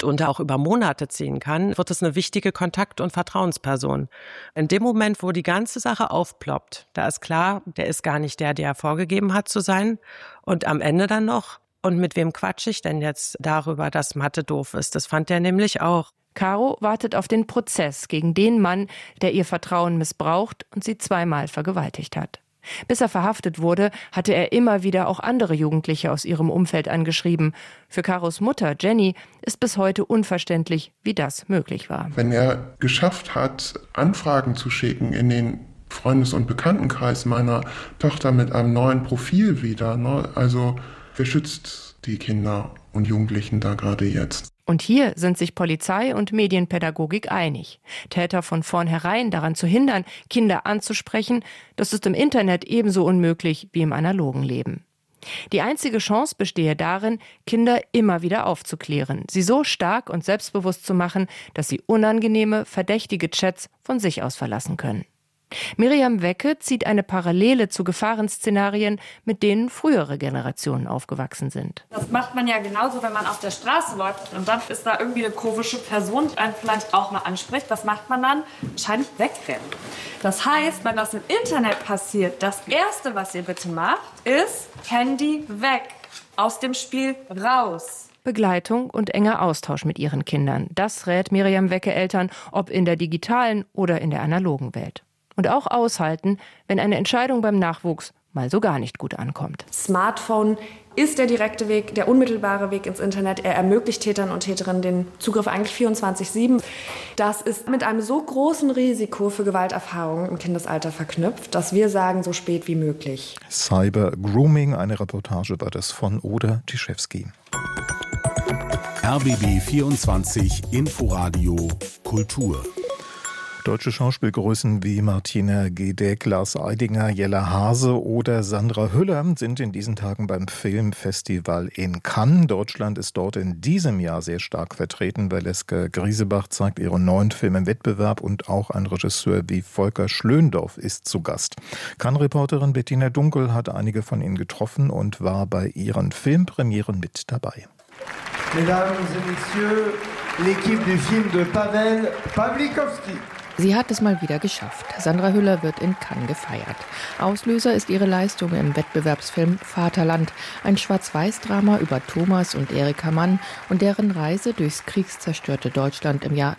mitunter auch über Monate ziehen kann, wird es eine wichtige Kontakt- und Vertrauensperson. In dem Moment, wo die ganze Sache aufploppt, da ist klar, der ist gar nicht der er vorgegeben hat zu sein. Und am Ende dann noch, und mit wem quatsche ich denn jetzt darüber, dass Mathe doof ist? Das fand er nämlich auch. Caro wartet auf den Prozess gegen den Mann, der ihr Vertrauen missbraucht und sie 2-mal vergewaltigt hat. Bis er verhaftet wurde, hatte er immer wieder auch andere Jugendliche aus ihrem Umfeld angeschrieben. Für Caros Mutter, Jenny, ist bis heute unverständlich, wie das möglich war. Wenn er geschafft hat, Anfragen zu schicken in den Freundes- und Bekanntenkreis meiner Tochter mit einem neuen Profil wieder, ne? Also wer schützt die Kinder und Jugendlichen da gerade jetzt? Und hier sind sich Polizei und Medienpädagogik einig. Täter von vornherein daran zu hindern, Kinder anzusprechen, das ist im Internet ebenso unmöglich wie im analogen Leben. Die einzige Chance bestehe darin, Kinder immer wieder aufzuklären, sie so stark und selbstbewusst zu machen, dass sie unangenehme, verdächtige Chats von sich aus verlassen können. Miriam Wecke zieht eine Parallele zu Gefahrenszenarien, mit denen frühere Generationen aufgewachsen sind. Das macht man ja genauso, wenn man auf der Straße läuft und dann ist da irgendwie eine komische Person, die einen vielleicht auch mal anspricht. Was macht man dann? Wahrscheinlich wegrennen. Das heißt, wenn das im Internet passiert, das Erste, was ihr bitte macht, ist Handy weg, aus dem Spiel raus. Begleitung und enger Austausch mit ihren Kindern. Das rät Miriam Wecke Eltern, ob in der digitalen oder in der analogen Welt. Und auch aushalten, wenn eine Entscheidung beim Nachwuchs mal so gar nicht gut ankommt. Smartphone ist der direkte Weg, der unmittelbare Weg ins Internet. Er ermöglicht Tätern und Täterinnen den Zugriff eigentlich 24/7. Das ist mit einem so großen Risiko für Gewalterfahrungen im Kindesalter verknüpft, dass wir sagen, so spät wie möglich. Cyber Grooming, eine Reportage war das von Oda Tischewski. RBB 24 Inforadio Kultur. Deutsche Schauspielgrößen wie Martina Gedeck, Lars Eidinger, Jella Hase oder Sandra Hüller sind in diesen Tagen beim Filmfestival in Cannes. Deutschland ist dort in diesem Jahr sehr stark vertreten. Valeska Griesebach zeigt ihren neuen Film im Wettbewerb und auch ein Regisseur wie Volker Schlöndorff ist zu Gast. Cannes-Reporterin Bettina Dunkel hat einige von ihnen getroffen und war bei ihren Filmpremieren mit dabei. Mesdames et Messieurs, l'équipe du film de Paweł Pawlikowski. Sie hat es mal wieder geschafft. Sandra Hüller wird in Cannes gefeiert. Auslöser ist ihre Leistung im Wettbewerbsfilm Vaterland, ein Schwarz-Weiß-Drama über Thomas und Erika Mann und deren Reise durchs kriegszerstörte Deutschland im Jahr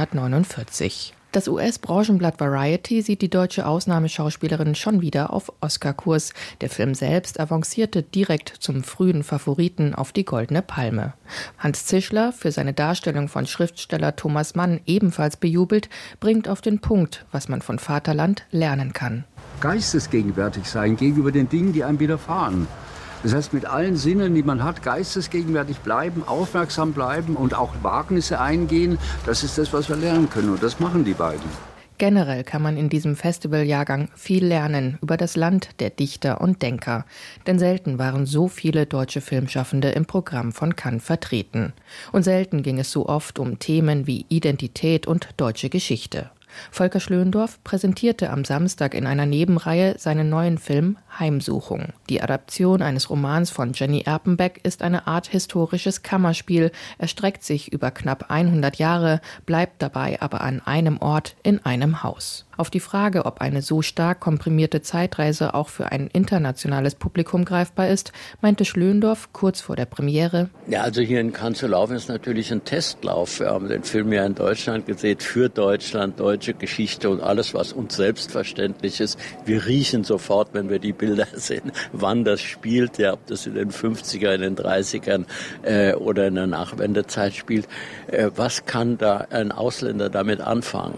1949. Das US-Branchenblatt Variety sieht die deutsche Ausnahmeschauspielerin schon wieder auf Oscar-Kurs. Der Film selbst avancierte direkt zum frühen Favoriten auf die Goldene Palme. Hans Zischler, für seine Darstellung von Schriftsteller Thomas Mann ebenfalls bejubelt, bringt auf den Punkt, was man von Vaterland lernen kann. Geistesgegenwärtig sein gegenüber den Dingen, die einem widerfahren. Das heißt, mit allen Sinnen, die man hat, geistesgegenwärtig bleiben, aufmerksam bleiben und auch Wagnisse eingehen, das ist das, was wir lernen können. Und das machen die beiden. Generell kann man in diesem Festivaljahrgang viel lernen über das Land der Dichter und Denker. Denn selten waren so viele deutsche Filmschaffende im Programm von Cannes vertreten. Und selten ging es so oft um Themen wie Identität und deutsche Geschichte. Volker Schlöndorff präsentierte am Samstag in einer Nebenreihe seinen neuen Film Heimsuchung. Die Adaption eines Romans von Jenny Erpenbeck ist eine Art historisches Kammerspiel, erstreckt sich über knapp 100 Jahre, bleibt dabei aber an einem Ort in einem Haus. Auf die Frage, ob eine so stark komprimierte Zeitreise auch für ein internationales Publikum greifbar ist, meinte Schlöndorff kurz vor der Premiere: Ja, also hier in Cannes zu laufen ist natürlich ein Testlauf. Wir haben den Film ja in Deutschland gesehen, für Deutschland, deutsche Geschichte und alles, was uns selbstverständlich ist. Wir riechen sofort, wenn wir die Bilder sehen, wann das spielt, ja, ob das in den 50er, in den 30ern oder in der Nachwendezeit spielt. Was kann da ein Ausländer damit anfangen?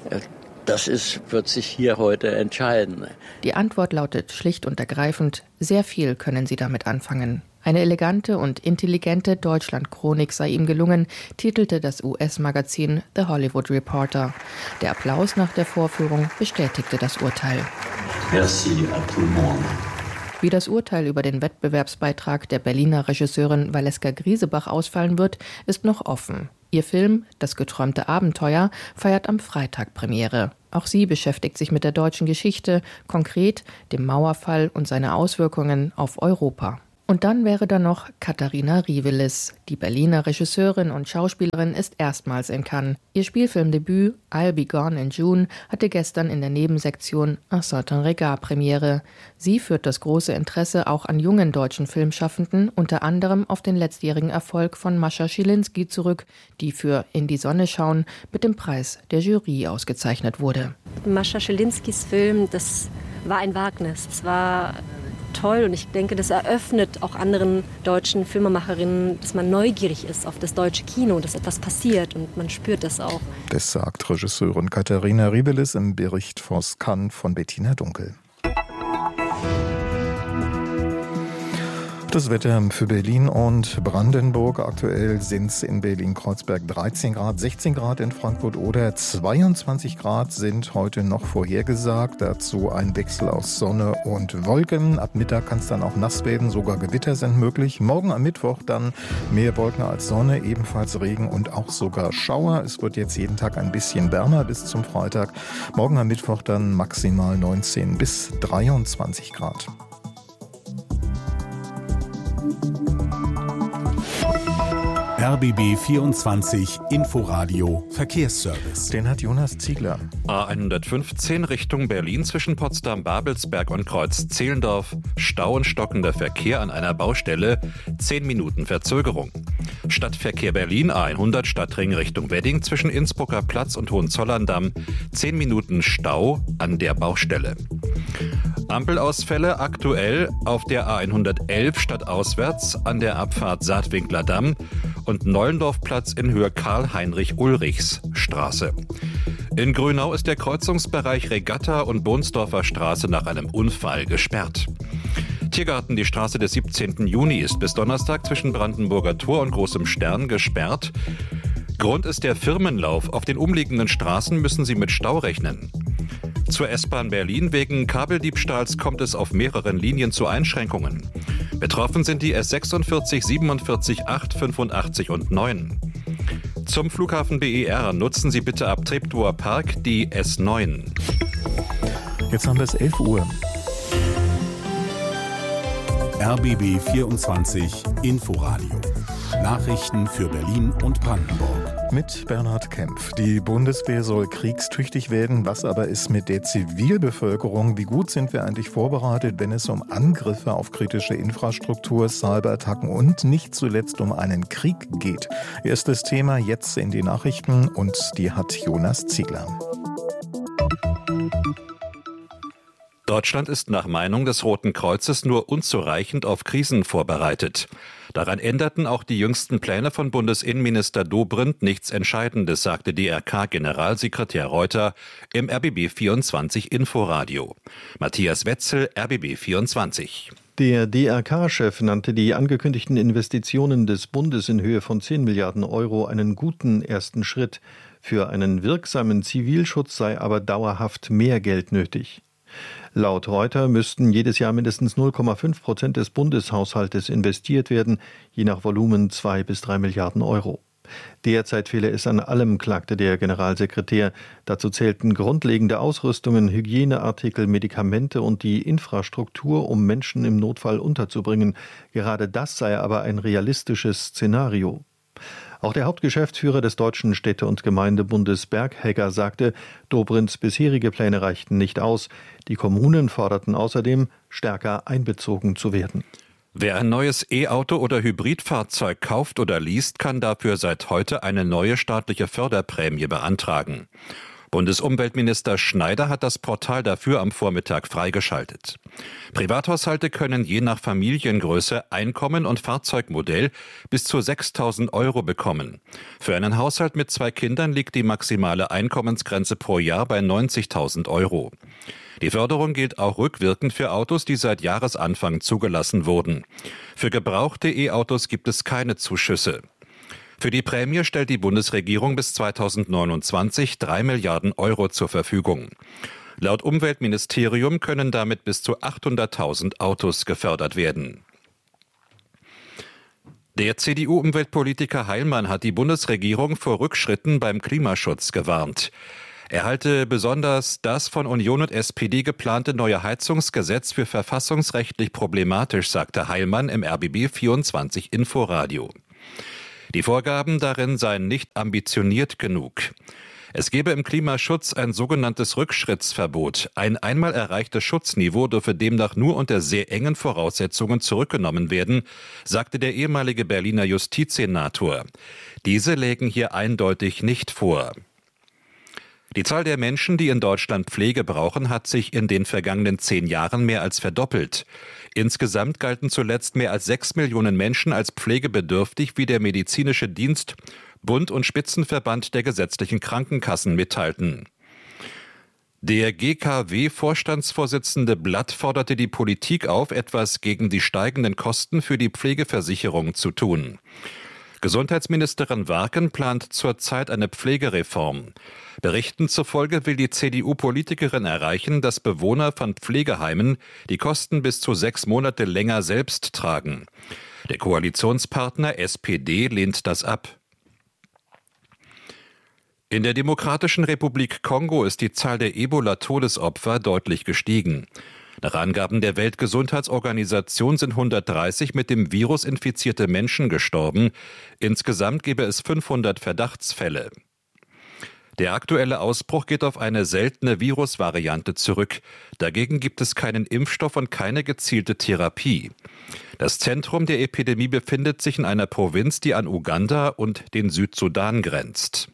Das wird sich hier heute entscheiden. Die Antwort lautet schlicht und ergreifend: Sehr viel können Sie damit anfangen. Eine elegante und intelligente Deutschland-Chronik sei ihm gelungen, titelte das US-Magazin The Hollywood Reporter. Der Applaus nach der Vorführung bestätigte das Urteil. Merci à tout le monde. Wie das Urteil über den Wettbewerbsbeitrag der Berliner Regisseurin Valeska Griesebach ausfallen wird, ist noch offen. Ihr Film »Das geträumte Abenteuer« feiert am Freitag Premiere. Auch sie beschäftigt sich mit der deutschen Geschichte, konkret dem Mauerfall und seine Auswirkungen auf Europa. Und dann wäre da noch Katharina Rivelis. Die Berliner Regisseurin und Schauspielerin ist erstmals in Cannes. Ihr Spielfilmdebüt I'll Be Gone in June hatte gestern in der Nebensektion Un certain regard Premiere. Sie führt das große Interesse auch an jungen deutschen Filmschaffenden, unter anderem auf den letztjährigen Erfolg von Mascha Schilinski zurück, die für In die Sonne schauen mit dem Preis der Jury ausgezeichnet wurde. Mascha Schilinskis Film, das war ein Wagnis. Es war toll und ich denke, das eröffnet auch anderen deutschen Filmemacherinnen, dass man neugierig ist auf das deutsche Kino, dass etwas passiert und man spürt das auch. Das sagt Regisseurin Katharina Rivelis im Bericht vors Cannes von Bettina Dunkel. Das Wetter für Berlin und Brandenburg. Aktuell sind es in Berlin-Kreuzberg 13 Grad, 16 Grad in Frankfurt oder 22 Grad sind heute noch vorhergesagt. Dazu ein Wechsel aus Sonne und Wolken. Ab Mittag kann es dann auch nass werden, sogar Gewitter sind möglich. Morgen am Mittwoch dann mehr Wolken als Sonne, ebenfalls Regen und auch sogar Schauer. Es wird jetzt jeden Tag ein bisschen wärmer bis zum Freitag. Morgen am Mittwoch dann maximal 19 bis 23 Grad. RBB 24 Inforadio Verkehrsservice. Den hat Jonas Ziegler. A115 Richtung Berlin zwischen Potsdam, Babelsberg und Kreuz-Zehlendorf. Stau und stockender Verkehr an einer Baustelle. 10 Minuten Verzögerung. Stadtverkehr Berlin A100 Stadtring Richtung Wedding zwischen Innsbrucker Platz und Hohenzollern-Damm. 10 Minuten Stau an der Baustelle. Ampelausfälle aktuell auf der A111 stadtauswärts an der Abfahrt Saatwinkler Damm und Nollendorfplatz in Höhe Karl-Heinrich-Ulrichs-Straße. In Grünau ist der Kreuzungsbereich Regatta und Bohnsdorfer Straße nach einem Unfall gesperrt. Tiergarten, die Straße des 17. Juni ist bis Donnerstag zwischen Brandenburger Tor und Großem Stern gesperrt. Grund ist der Firmenlauf. Auf den umliegenden Straßen müssen sie mit Stau rechnen. Zur S-Bahn Berlin. Wegen Kabeldiebstahls kommt es auf mehreren Linien zu Einschränkungen. Betroffen sind die S46, 47, 8, 85 und 9. Zum Flughafen BER nutzen Sie bitte ab Treptower Park die S9. Jetzt haben wir es 11 Uhr. RBB 24 Inforadio. Nachrichten für Berlin und Brandenburg. Mit Bernhard Kempf. Die Bundeswehr soll kriegstüchtig werden. Was aber ist mit der Zivilbevölkerung? Wie gut sind wir eigentlich vorbereitet, wenn es um Angriffe auf kritische Infrastruktur, Cyberattacken und nicht zuletzt um einen Krieg geht? Erstes Thema jetzt in die Nachrichten und die hat Jonas Ziegler. Deutschland ist nach Meinung des Roten Kreuzes nur unzureichend auf Krisen vorbereitet. Daran änderten auch die jüngsten Pläne von Bundesinnenminister Dobrindt nichts Entscheidendes, sagte DRK-Generalsekretär Reuter im RBB 24 Inforadio. Matthias Wetzel, RBB 24. Der DRK-Chef nannte die angekündigten Investitionen des Bundes in Höhe von 10 Milliarden Euro einen guten ersten Schritt. Für einen wirksamen Zivilschutz sei aber dauerhaft mehr Geld nötig. Laut Reuter müssten jedes Jahr mindestens 0,5% des Bundeshaushaltes investiert werden, je nach Volumen 2 bis 3 Milliarden Euro. Derzeit fehle es an allem, klagte der Generalsekretär. Dazu zählten grundlegende Ausrüstungen, Hygieneartikel, Medikamente und die Infrastruktur, um Menschen im Notfall unterzubringen. Gerade das sei aber ein realistisches Szenario. Auch der Hauptgeschäftsführer des Deutschen Städte- und Gemeindebundes Berghegger sagte, Dobrindts bisherige Pläne reichten nicht aus. Die Kommunen forderten außerdem, stärker einbezogen zu werden. Wer ein neues E-Auto oder Hybridfahrzeug kauft oder least, kann dafür seit heute eine neue staatliche Förderprämie beantragen. Bundesumweltminister Schneider hat das Portal dafür am Vormittag freigeschaltet. Privathaushalte können je nach Familiengröße, Einkommen und Fahrzeugmodell bis zu 6.000 Euro bekommen. Für einen Haushalt mit 2 Kindern liegt die maximale Einkommensgrenze pro Jahr bei 90.000 Euro. Die Förderung gilt auch rückwirkend für Autos, die seit Jahresanfang zugelassen wurden. Für gebrauchte E-Autos gibt es keine Zuschüsse. Für die Prämie stellt die Bundesregierung bis 2029 3 Milliarden Euro zur Verfügung. Laut Umweltministerium können damit bis zu 800.000 Autos gefördert werden. Der CDU-Umweltpolitiker Heilmann hat die Bundesregierung vor Rückschritten beim Klimaschutz gewarnt. Er halte besonders das von Union und SPD geplante neue Heizungsgesetz für verfassungsrechtlich problematisch, sagte Heilmann im RBB 24 Inforadio. Die Vorgaben darin seien nicht ambitioniert genug. Es gebe im Klimaschutz ein sogenanntes Rückschrittsverbot. Ein einmal erreichtes Schutzniveau dürfe demnach nur unter sehr engen Voraussetzungen zurückgenommen werden, sagte der ehemalige Berliner Justizsenator. Diese lägen hier eindeutig nicht vor. Die Zahl der Menschen, die in Deutschland Pflege brauchen, hat sich in den vergangenen 10 Jahren mehr als verdoppelt. Insgesamt galten zuletzt mehr als 6 Millionen Menschen als pflegebedürftig, wie der Medizinische Dienst, Bund und Spitzenverband der gesetzlichen Krankenkassen mitteilten. Der GKW-Vorstandsvorsitzende Blatt forderte die Politik auf, etwas gegen die steigenden Kosten für die Pflegeversicherung zu tun. Gesundheitsministerin Warken plant zurzeit eine Pflegereform. Berichten zufolge will die CDU-Politikerin erreichen, dass Bewohner von Pflegeheimen die Kosten bis zu 6 Monate länger selbst tragen. Der Koalitionspartner SPD lehnt das ab. In der Demokratischen Republik Kongo ist die Zahl der Ebola-Todesopfer deutlich gestiegen. Nach Angaben der Weltgesundheitsorganisation sind 130 mit dem Virus infizierte Menschen gestorben. Insgesamt gebe es 500 Verdachtsfälle. Der aktuelle Ausbruch geht auf eine seltene Virusvariante zurück. Dagegen gibt es keinen Impfstoff und keine gezielte Therapie. Das Zentrum der Epidemie befindet sich in einer Provinz, die an Uganda und den Südsudan grenzt.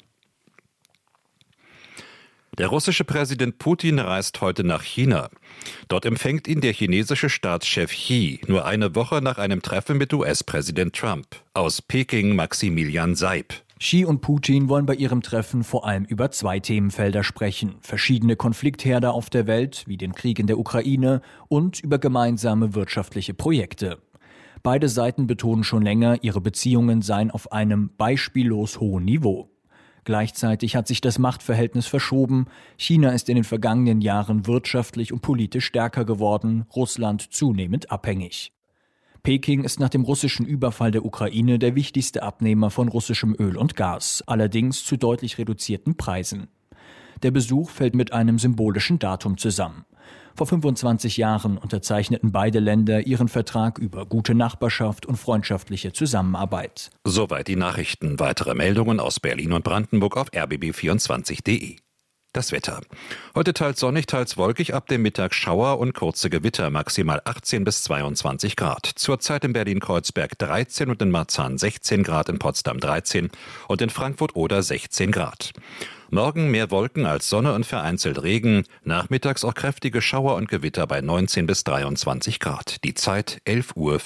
Der russische Präsident Putin reist heute nach China. Dort empfängt ihn der chinesische Staatschef Xi, nur eine Woche nach einem Treffen mit US-Präsident Trump. Aus Peking Maximilian Seib. Xi und Putin wollen bei ihrem Treffen vor allem über 2 Themenfelder sprechen. Verschiedene Konfliktherde auf der Welt, wie den Krieg in der Ukraine, und über gemeinsame wirtschaftliche Projekte. Beide Seiten betonen schon länger, ihre Beziehungen seien auf einem beispiellos hohen Niveau. Gleichzeitig hat sich das Machtverhältnis verschoben. China ist in den vergangenen Jahren wirtschaftlich und politisch stärker geworden, Russland zunehmend abhängig. Peking ist nach dem russischen Überfall der Ukraine der wichtigste Abnehmer von russischem Öl und Gas, allerdings zu deutlich reduzierten Preisen. Der Besuch fällt mit einem symbolischen Datum zusammen. Vor 25 Jahren unterzeichneten beide Länder ihren Vertrag über gute Nachbarschaft und freundschaftliche Zusammenarbeit. Soweit die Nachrichten. Weitere Meldungen aus Berlin und Brandenburg auf rbb24.de. Das Wetter. Heute teils sonnig, teils wolkig, ab dem Mittag Schauer und kurze Gewitter, maximal 18 bis 22 Grad. Zurzeit in Berlin-Kreuzberg 13 und in Marzahn 16 Grad, in Potsdam 13 und in Frankfurt-Oder 16 Grad. Morgen mehr Wolken als Sonne und vereinzelt Regen. Nachmittags auch kräftige Schauer und Gewitter bei 19 bis 23 Grad. Die Zeit 11:05 Uhr.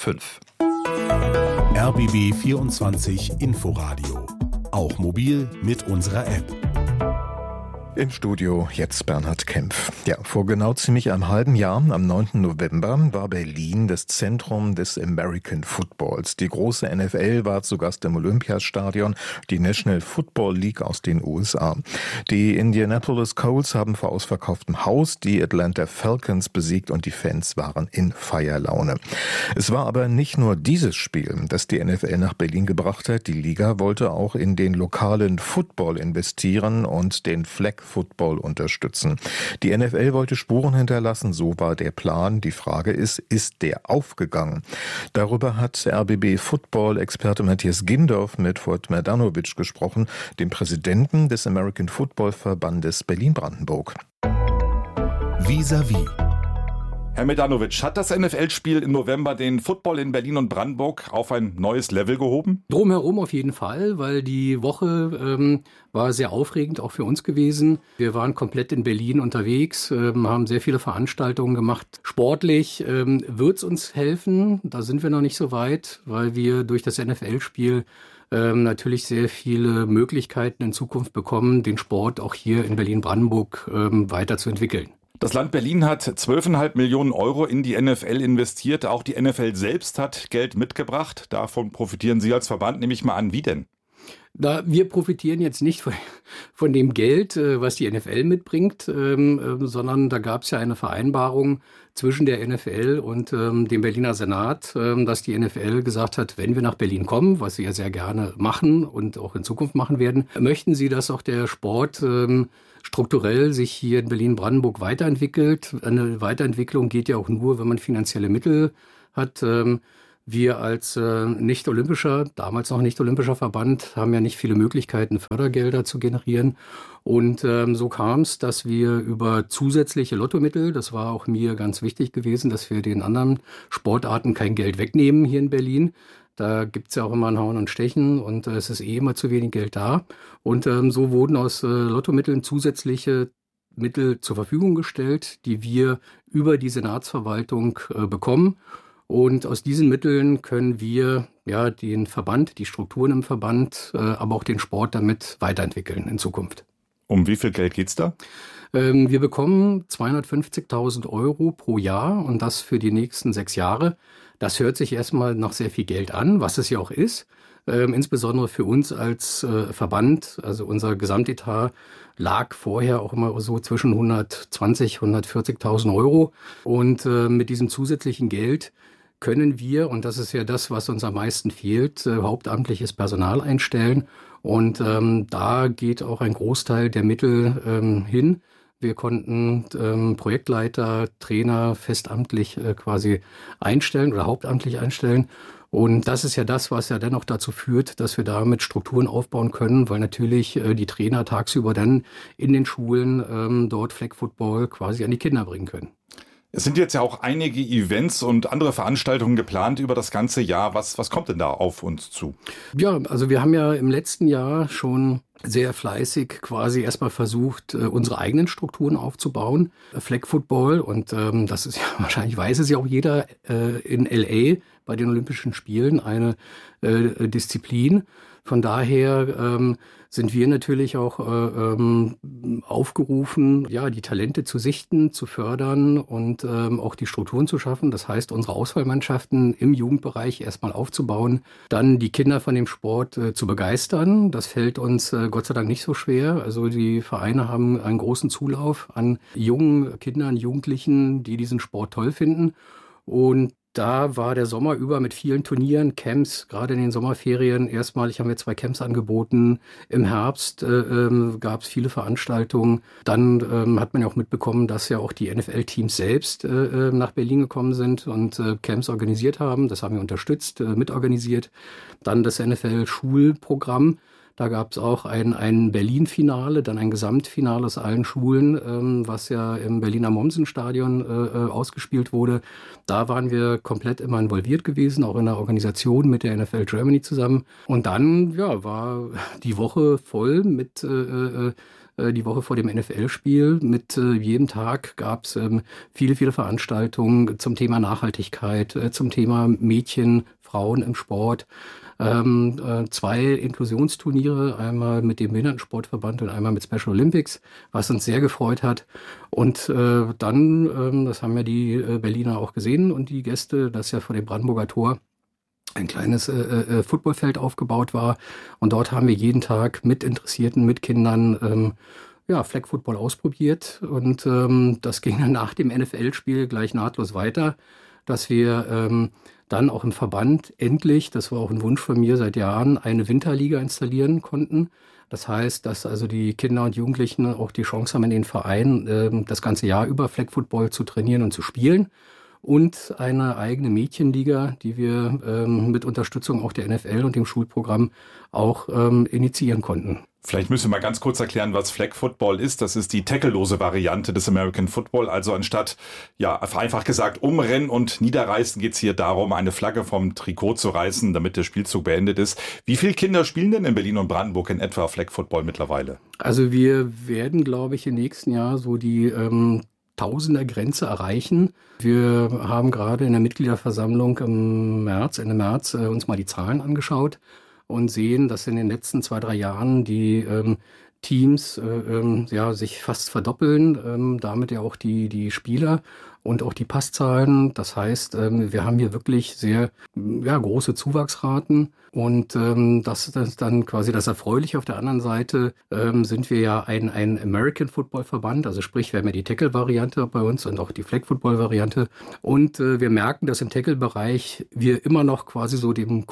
RBB 24 Inforadio. Auch mobil mit unserer App. Im Studio jetzt Bernhard Kempf. Ja, vor genau ziemlich einem halben Jahr, am 9. November, war Berlin das Zentrum des American Footballs. Die große NFL war zu Gast im Olympiastadion, die National Football League aus den USA. Die Indianapolis Colts haben vor ausverkauftem Haus die Atlanta Falcons besiegt und die Fans waren in Feierlaune. Es war aber nicht nur dieses Spiel, das die NFL nach Berlin gebracht hat. Die Liga wollte auch in den lokalen Football investieren und den Flag Football unterstützen. Die NFL wollte Spuren hinterlassen, so war der Plan. Die Frage ist der aufgegangen? Darüber hat RBB-Football-Experte Matthias Gindorf mit Ford Merdanovic gesprochen, dem Präsidenten des American Football Verbandes Berlin-Brandenburg. Vis-à-vis. Herr Merdanovic, hat das NFL-Spiel im November den Football in Berlin und Brandenburg auf ein neues Level gehoben? Drumherum auf jeden Fall, weil die Woche war sehr aufregend, auch für uns gewesen. Wir waren komplett in Berlin unterwegs, haben sehr viele Veranstaltungen gemacht. Sportlich wird es uns helfen, da sind wir noch nicht so weit, weil wir durch das NFL-Spiel natürlich sehr viele Möglichkeiten in Zukunft bekommen, den Sport auch hier in Berlin-Brandenburg weiterzuentwickeln. Das Land Berlin hat 12,5 Millionen Euro in die NFL investiert. Auch die NFL selbst hat Geld mitgebracht. Davon profitieren Sie als Verband, nehme ich mal an. Wie denn? Wir profitieren jetzt nicht von dem Geld, was die NFL mitbringt, sondern da gab es ja eine Vereinbarung zwischen der NFL und dem Berliner Senat, dass die NFL gesagt hat, wenn wir nach Berlin kommen, was sie ja sehr gerne machen und auch in Zukunft machen werden, möchten sie, dass auch der Sport strukturell sich hier in Berlin-Brandenburg weiterentwickelt. Eine Weiterentwicklung geht ja auch nur, wenn man finanzielle Mittel hat. Wir als damals noch nicht olympischer Verband, haben ja nicht viele Möglichkeiten, Fördergelder zu generieren. Und so kam es, dass wir über zusätzliche Lottomittel, das war auch mir ganz wichtig gewesen, dass wir den anderen Sportarten kein Geld wegnehmen hier in Berlin. Da gibt's ja auch immer ein Hauen und Stechen und es ist immer zu wenig Geld da. Und so wurden aus Lottomitteln zusätzliche Mittel zur Verfügung gestellt, die wir über die Senatsverwaltung bekommen. Und aus diesen Mitteln können wir den Verband, die Strukturen im Verband, aber auch den Sport damit weiterentwickeln in Zukunft. Um wie viel Geld geht's da? Wir bekommen 250.000 € pro Jahr und das für die nächsten 6 Jahre. Das hört sich erstmal nach sehr viel Geld an, was es ja auch ist. Insbesondere für uns als Verband, also unser Gesamtetat lag vorher auch immer so zwischen 120.000 und 140.000 €. Und mit diesem zusätzlichen Geld können wir, und das ist ja das, was uns am meisten fehlt, hauptamtliches Personal einstellen. Und da geht auch ein Großteil der Mittel hin. Wir konnten Projektleiter, Trainer festamtlich quasi einstellen oder hauptamtlich einstellen. Und das ist ja das, was ja dennoch dazu führt, dass wir damit Strukturen aufbauen können, weil natürlich die Trainer tagsüber dann in den Schulen dort Flag Football quasi an die Kinder bringen können. Es sind jetzt ja auch einige Events und andere Veranstaltungen geplant über das ganze Jahr. Was kommt denn da auf uns zu? Ja, also wir haben ja im letzten Jahr schon sehr fleißig quasi erstmal versucht, unsere eigenen Strukturen aufzubauen. Flag Football, und das ist ja wahrscheinlich, weiß es ja auch jeder, in LA bei den Olympischen Spielen eine Disziplin. Von daher sind wir natürlich auch aufgerufen, die Talente zu sichten, zu fördern und auch die Strukturen zu schaffen. Das heißt, unsere Auswahlmannschaften im Jugendbereich erstmal aufzubauen, dann die Kinder von dem Sport zu begeistern. Das fällt uns Gott sei Dank nicht so schwer. Also die Vereine haben einen großen Zulauf an jungen Kindern, Jugendlichen, die diesen Sport toll finden. Und da war der Sommer über mit vielen Turnieren, Camps, gerade in den Sommerferien. Erstmalig haben wir 2 Camps angeboten. Im Herbst gab es viele Veranstaltungen. Dann hat man ja auch mitbekommen, dass ja auch die NFL-Teams selbst nach Berlin gekommen sind und Camps organisiert haben. Das haben wir unterstützt, mitorganisiert. Dann das NFL-Schulprogramm. Da gab es auch ein Berlin-Finale, dann ein Gesamtfinale aus allen Schulen, was ja im Berliner Mommsen-Stadion ausgespielt wurde. Da waren wir komplett immer involviert gewesen, auch in der Organisation mit der NFL Germany zusammen. Und dann war die Woche voll mit die Woche vor dem NFL-Spiel. Mit jedem Tag gab es viele, viele Veranstaltungen zum Thema Nachhaltigkeit, zum Thema Mädchen, Frauen im Sport. 2 Inklusionsturniere, einmal mit dem Behindertensportverband und einmal mit Special Olympics, was uns sehr gefreut hat. Und dann, das haben ja die Berliner auch gesehen und die Gäste, dass ja vor dem Brandenburger Tor ein kleines Footballfeld aufgebaut war. Und dort haben wir jeden Tag mit Interessierten, mit Kindern Flag Football ausprobiert. Und das ging dann nach dem NFL-Spiel gleich nahtlos weiter, dass wir dann auch im Verband endlich, das war auch ein Wunsch von mir seit Jahren, eine Winterliga installieren konnten. Das heißt, dass also die Kinder und Jugendlichen auch die Chance haben, in den Vereinen das ganze Jahr über Flag Football zu trainieren und zu spielen. Und eine eigene Mädchenliga, die wir mit Unterstützung auch der NFL und dem Schulprogramm auch initiieren konnten. Vielleicht müssen wir mal ganz kurz erklären, was Flag Football ist. Das ist die tacklelose Variante des American Football. Also anstatt, vereinfacht gesagt, umrennen und niederreißen, geht es hier darum, eine Flagge vom Trikot zu reißen, damit der Spielzug beendet ist. Wie viele Kinder spielen denn in Berlin und Brandenburg in etwa Flag Football mittlerweile? Also wir werden, glaube ich, im nächsten Jahr so die Tausender-Grenze erreichen. Wir haben gerade in der Mitgliederversammlung Ende März uns mal die Zahlen angeschaut und sehen, dass in den letzten 2-3 Jahren die Teams sich fast verdoppeln, damit ja auch die Spieler. und auch die Passzahlen. Das heißt, wir haben hier wirklich sehr große Zuwachsraten. Und das ist dann quasi das Erfreuliche. Auf der anderen Seite sind wir ja ein American Football Verband, also sprich, wir haben ja die Tackle-Variante bei uns und auch die Flag-Football-Variante. Und wir merken, dass im Tackle-Bereich wir immer noch quasi so dem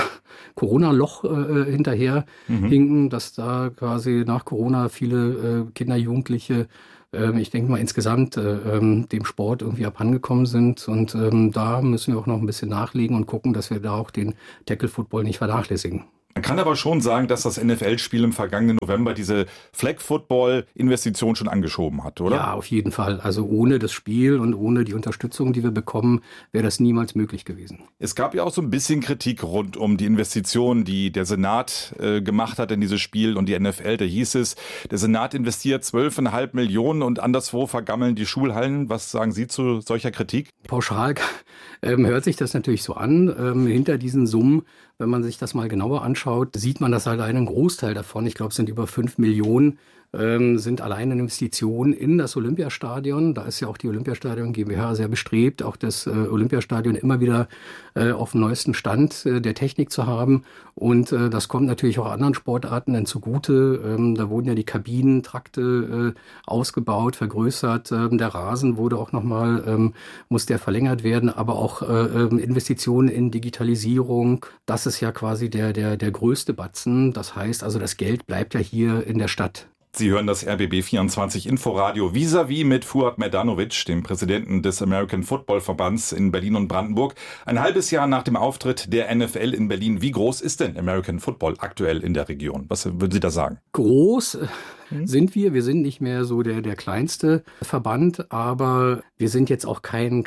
Corona-Loch hinterher hinken, dass da quasi nach Corona viele Kinder, Jugendliche, ich denke mal insgesamt dem Sport irgendwie abhandengekommen sind. Und da müssen wir auch noch ein bisschen nachlegen und gucken, dass wir da auch den Tackle-Football nicht vernachlässigen. Man kann aber schon sagen, dass das NFL-Spiel im vergangenen November diese Flag-Football-Investition schon angeschoben hat, oder? Ja, auf jeden Fall. Also ohne das Spiel und ohne die Unterstützung, die wir bekommen, wäre das niemals möglich gewesen. Es gab ja auch so ein bisschen Kritik rund um die Investitionen, die der Senat gemacht hat in dieses Spiel und die NFL. Da hieß es, der Senat investiert 12,5 Millionen und anderswo vergammeln die Schulhallen. Was sagen Sie zu solcher Kritik? Pauschal hört sich das natürlich so an. Hinter diesen Summen, wenn man sich das mal genauer anschaut, sieht man, dass allein ein Großteil davon, ich glaube, es sind über 5 Millionen, sind alleine Investitionen in das Olympiastadion. Da ist ja auch die Olympiastadion GmbH sehr bestrebt, auch das Olympiastadion immer wieder auf dem neuesten Stand der Technik zu haben. Und das kommt natürlich auch anderen Sportarten dann zugute. Da wurden ja die Kabinentrakte ausgebaut, vergrößert. Der Rasen wurde auch nochmal, muss der verlängert werden, aber auch Investitionen in Digitalisierung. Das ist ja quasi der größte Batzen. Das heißt also, das Geld bleibt ja hier in der Stadt. Sie hören das RBB24 Inforadio vis-à-vis mit Fuad Merdanovic, dem Präsidenten des American Football Verbands in Berlin und Brandenburg. Ein halbes Jahr nach dem Auftritt der NFL in Berlin. Wie groß ist denn American Football aktuell in der Region? Was würden Sie da sagen? Groß sind wir. Wir sind nicht mehr so der kleinste Verband, aber wir sind jetzt auch kein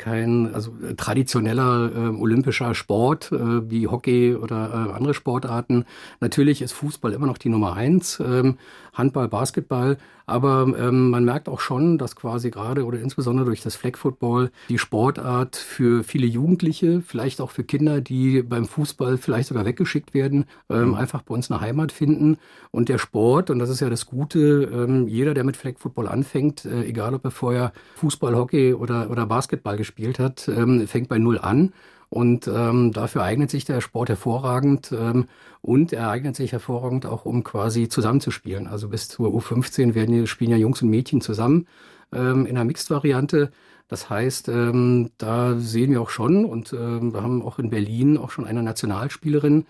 traditioneller olympischer Sport wie Hockey oder andere Sportarten. Natürlich ist Fußball immer noch die Nummer 1, Handball, Basketball, aber man merkt auch schon, dass quasi gerade oder insbesondere durch das Flag Football die Sportart für viele Jugendliche, vielleicht auch für Kinder, die beim Fußball vielleicht sogar weggeschickt werden, einfach bei uns eine Heimat finden. Und der Sport, und das ist ja das Gute, jeder, der mit Flag Football anfängt, egal ob er vorher Fußball, Hockey oder Basketball gespielt hat, fängt bei Null an. Und dafür eignet sich der Sport hervorragend und er eignet sich hervorragend auch, um quasi zusammenzuspielen. Also bis zur U15 spielen ja Jungs und Mädchen zusammen in einer Mixed-Variante. Das heißt, da sehen wir auch schon und wir haben auch in Berlin auch schon eine Nationalspielerin,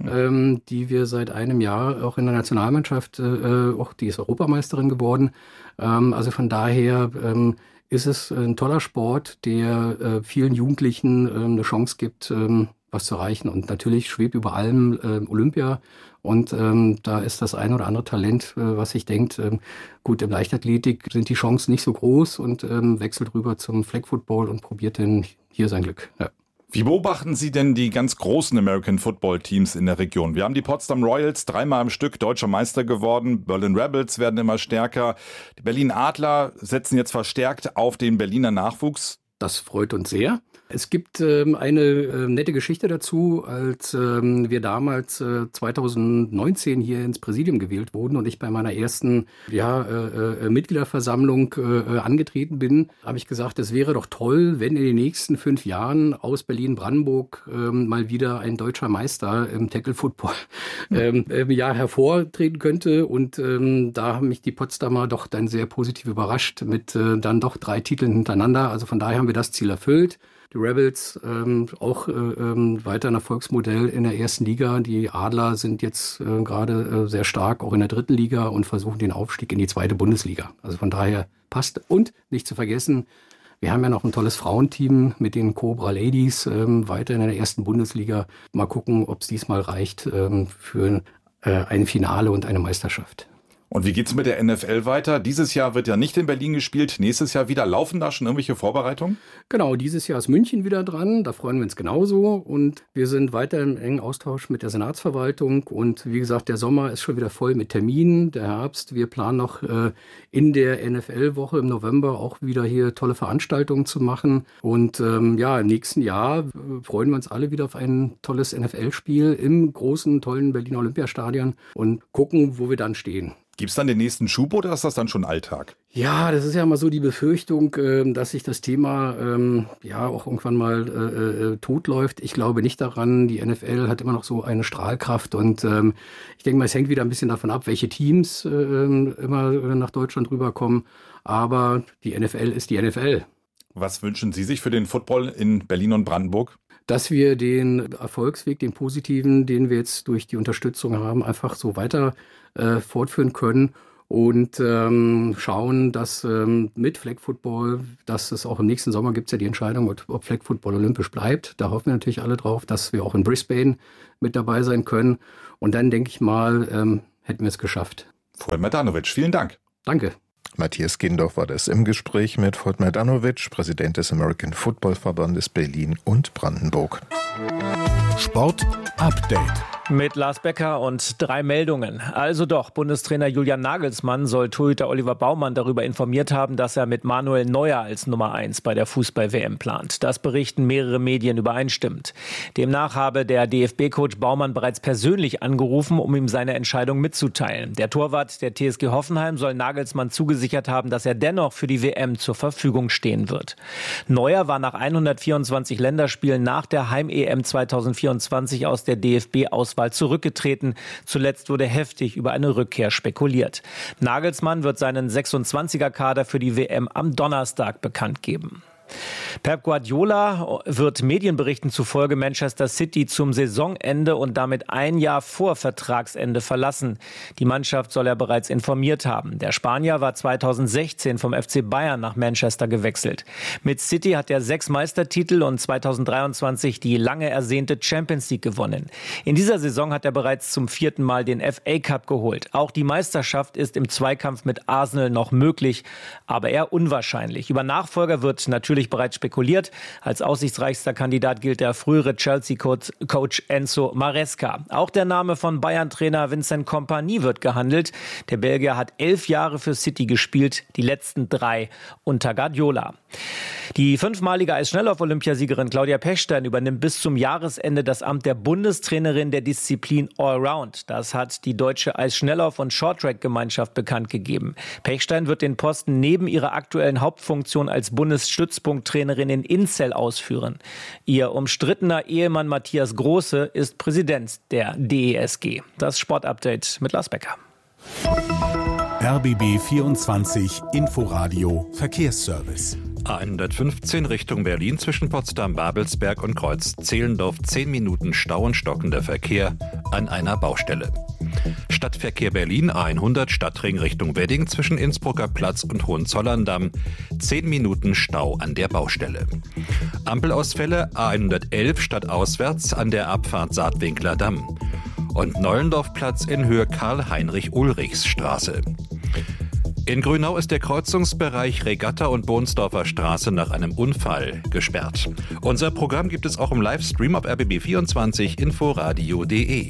die wir seit einem Jahr auch in der Nationalmannschaft, auch die ist Europameisterin geworden. Also von daher ist es ein toller Sport, der vielen Jugendlichen eine Chance gibt, was zu erreichen. Und natürlich schwebt über allem Olympia. Und da ist das ein oder andere Talent, was sich denkt, gut, im Leichtathletik sind die Chancen nicht so groß und wechselt rüber zum Flag Football und probiert dann hier sein Glück. Ja. Wie beobachten Sie denn die ganz großen American Football Teams in der Region? Wir haben die Potsdam Royals 3-mal am Stück deutscher Meister geworden. Berlin Rebels werden immer stärker. Die Berlin Adler setzen jetzt verstärkt auf den Berliner Nachwuchs. Das freut uns sehr. Es gibt eine nette Geschichte dazu, als wir damals 2019 hier ins Präsidium gewählt wurden und ich bei meiner ersten Mitgliederversammlung angetreten bin, habe ich gesagt, es wäre doch toll, wenn in den nächsten 5 Jahren aus Berlin-Brandenburg mal wieder ein deutscher Meister im Tackle-Football hervortreten könnte. Und da haben mich die Potsdamer doch dann sehr positiv überrascht mit dann doch 3 Titeln hintereinander. Also von daher haben wir das Ziel erfüllt. Die Rebels auch weiter ein Erfolgsmodell in der ersten Liga. Die Adler sind jetzt gerade sehr stark auch in der dritten Liga und versuchen den Aufstieg in die 2. Bundesliga. Also von daher passt. Und nicht zu vergessen, wir haben ja noch ein tolles Frauenteam mit den Cobra Ladies weiter in der 1. Bundesliga. Mal gucken, ob es diesmal reicht für ein Finale und eine Meisterschaft. Und wie geht's mit der NFL weiter? Dieses Jahr wird ja nicht in Berlin gespielt, nächstes Jahr wieder. Laufen da schon irgendwelche Vorbereitungen? Genau, dieses Jahr ist München wieder dran, da freuen wir uns genauso. Und wir sind weiter im engen Austausch mit der Senatsverwaltung. Und wie gesagt, der Sommer ist schon wieder voll mit Terminen, der Herbst. Wir planen noch in der NFL-Woche im November auch wieder hier tolle Veranstaltungen zu machen. Und im nächsten Jahr freuen wir uns alle wieder auf ein tolles NFL-Spiel im großen, tollen Berliner Olympiastadion und gucken, wo wir dann stehen. Gibt es dann den nächsten Schub oder ist das dann schon Alltag? Ja, das ist ja immer so die Befürchtung, dass sich das Thema auch irgendwann mal totläuft. Ich glaube nicht daran. Die NFL hat immer noch so eine Strahlkraft und ich denke mal, es hängt wieder ein bisschen davon ab, welche Teams immer nach Deutschland rüberkommen. Aber die NFL ist die NFL. Was wünschen Sie sich für den Football in Berlin und Brandenburg? Dass wir den Erfolgsweg, den positiven, den wir jetzt durch die Unterstützung haben, einfach so weiter fortführen können und schauen, dass mit Flag Football, dass es auch im nächsten Sommer gibt es ja die Entscheidung, ob Flag Football olympisch bleibt. Da hoffen wir natürlich alle drauf, dass wir auch in Brisbane mit dabei sein können. Und dann, denke ich mal, hätten wir es geschafft. Vollmerdanovic, vielen Dank. Danke. Matthias Gindorf war das im Gespräch mit Vollmerdanovic, Präsident des American Football Verbandes Berlin und Brandenburg. Sport Update. Mit Lars Becker und 3 Meldungen. Also doch, Bundestrainer Julian Nagelsmann soll Torhüter Oliver Baumann darüber informiert haben, dass er mit Manuel Neuer als Nummer 1 bei der Fußball-WM plant. Das berichten mehrere Medien übereinstimmend. Demnach habe der DFB-Coach Baumann bereits persönlich angerufen, um ihm seine Entscheidung mitzuteilen. Der Torwart der TSG Hoffenheim soll Nagelsmann zugesichert haben, dass er dennoch für die WM zur Verfügung stehen wird. Neuer war nach 124 Länderspielen nach der Heim-EM 2024 aus der DFB-Auswahl zurückgetreten. Zuletzt wurde heftig über eine Rückkehr spekuliert. Nagelsmann wird seinen 26er-Kader für die WM am Donnerstag bekannt geben. Pep Guardiola wird Medienberichten zufolge Manchester City zum Saisonende und damit ein Jahr vor Vertragsende verlassen. Die Mannschaft soll er bereits informiert haben. Der Spanier war 2016 vom FC Bayern nach Manchester gewechselt. Mit City hat er 6 Meistertitel und 2023 die lange ersehnte Champions League gewonnen. In dieser Saison hat er bereits zum 4. Mal den FA Cup geholt. Auch die Meisterschaft ist im Zweikampf mit Arsenal noch möglich, aber eher unwahrscheinlich. Über Nachfolger wird natürlich bereits spekuliert. Als aussichtsreichster Kandidat gilt der frühere Chelsea-Coach Enzo Maresca. Auch der Name von Bayern-Trainer Vincent Kompany wird gehandelt. Der Belgier hat 11 Jahre für City gespielt, die letzten 3 unter Guardiola. Die 5-malige Eisschnelllauf-Olympiasiegerin Claudia Pechstein übernimmt bis zum Jahresende das Amt der Bundestrainerin der Disziplin Allround. Das hat die Deutsche Eisschnelllauf- und Shorttrack-Gemeinschaft bekannt gegeben. Pechstein wird den Posten neben ihrer aktuellen Hauptfunktion als Bundesstützpunkttrainerin in Inzell ausführen. Ihr umstrittener Ehemann Matthias Große ist Präsident der DESG. Das Sportupdate mit Lars Becker. RBB 24 Inforadio Verkehrsservice. A115 Richtung Berlin zwischen Potsdam-Babelsberg und Kreuz-Zehlendorf 10 Minuten Stau und stockender Verkehr an einer Baustelle. Stadtverkehr Berlin A100 Stadtring Richtung Wedding zwischen Innsbrucker Platz und Hohenzollern-Damm 10 Minuten Stau an der Baustelle. Ampelausfälle A111 stadtauswärts an der Abfahrt Saatwinkler Damm und Neulendorfplatz in Höhe Karl-Heinrich-Ulrichs-Straße. In Grünau ist der Kreuzungsbereich Regatta- und Bohnsdorfer Straße nach einem Unfall gesperrt. Unser Programm gibt es auch im Livestream auf rbb24 inforadio.de.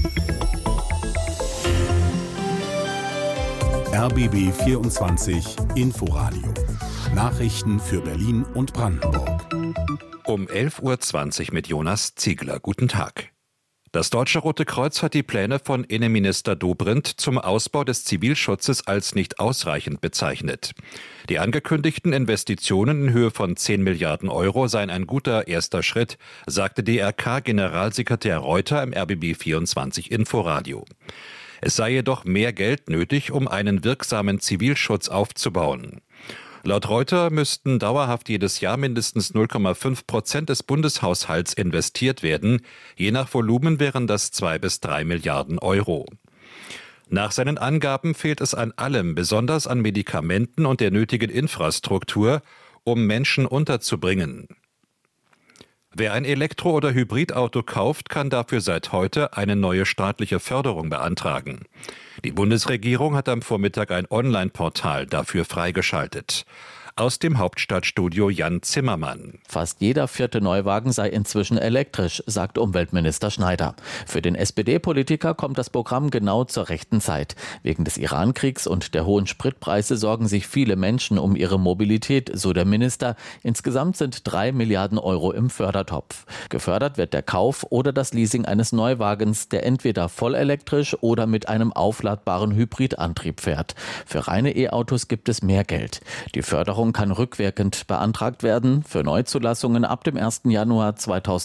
RBB 24 Inforadio. Nachrichten für Berlin und Brandenburg. Um 11.20 Uhr mit Jonas Ziegler. Guten Tag. Das Deutsche Rote Kreuz hat die Pläne von Innenminister Dobrindt zum Ausbau des Zivilschutzes als nicht ausreichend bezeichnet. Die angekündigten Investitionen in Höhe von 10 Milliarden Euro seien ein guter erster Schritt, sagte DRK-Generalsekretär Reuter im RBB24 Inforadio. Es sei jedoch mehr Geld nötig, um einen wirksamen Zivilschutz aufzubauen. Laut Reuter müssten dauerhaft jedes Jahr mindestens 0,5% des Bundeshaushalts investiert werden. Je nach Volumen wären das 2 bis 3 Milliarden Euro. Nach seinen Angaben fehlt es an allem, besonders an Medikamenten und der nötigen Infrastruktur, um Menschen unterzubringen. Wer ein Elektro- oder Hybridauto kauft, kann dafür seit heute eine neue staatliche Förderung beantragen. Die Bundesregierung hat am Vormittag ein Online-Portal dafür freigeschaltet. Aus dem Hauptstadtstudio Jan Zimmermann. Fast jeder 4. Neuwagen sei inzwischen elektrisch, sagt Umweltminister Schneider. Für den SPD-Politiker kommt das Programm genau zur rechten Zeit. Wegen des Iran-Kriegs und der hohen Spritpreise sorgen sich viele Menschen um ihre Mobilität, so der Minister. Insgesamt sind 3 Milliarden Euro im Fördertopf. Gefördert wird der Kauf oder das Leasing eines Neuwagens, der entweder vollelektrisch oder mit einem aufladbaren Hybridantrieb fährt. Für reine E-Autos gibt es mehr Geld. Die Förderung kann rückwirkend beantragt werden, für Neuzulassungen ab dem 1. Januar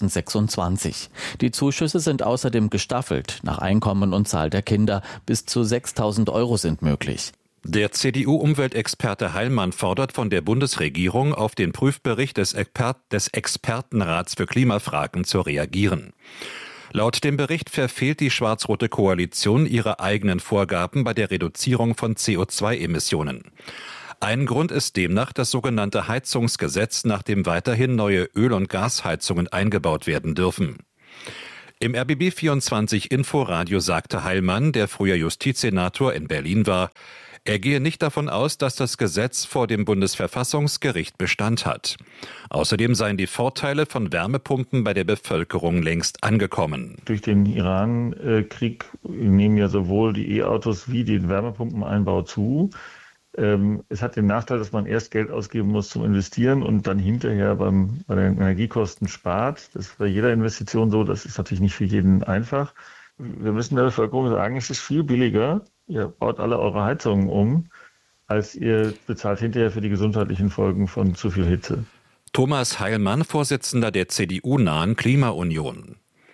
2026. Die Zuschüsse sind außerdem gestaffelt, nach Einkommen und Zahl der Kinder. Bis zu 6.000 Euro sind möglich. Der CDU-Umweltexperte Heilmann fordert von der Bundesregierung, auf den Prüfbericht des Expertenrats für Klimafragen zu reagieren. Laut dem Bericht verfehlt die schwarz-rote Koalition ihre eigenen Vorgaben bei der Reduzierung von CO2-Emissionen. Ein Grund ist demnach das sogenannte Heizungsgesetz, nach dem weiterhin neue Öl- und Gasheizungen eingebaut werden dürfen. Im RBB24 Inforadio sagte Heilmann, der früher Justizsenator in Berlin war, er gehe nicht davon aus, dass das Gesetz vor dem Bundesverfassungsgericht Bestand hat. Außerdem seien die Vorteile von Wärmepumpen bei der Bevölkerung längst angekommen. Durch den Iran-Krieg nehmen ja sowohl die E-Autos wie den Wärmepumpeneinbau zu. Es hat den Nachteil, dass man erst Geld ausgeben muss zum Investieren und dann hinterher bei den Energiekosten spart. Das ist bei jeder Investition so, das ist natürlich nicht für jeden einfach. Wir müssen der Bevölkerung sagen, es ist viel billiger, ihr baut alle eure Heizungen um, als ihr bezahlt hinterher für die gesundheitlichen Folgen von zu viel Hitze. Thomas Heilmann, Vorsitzender der CDU-nahen Klimaunion.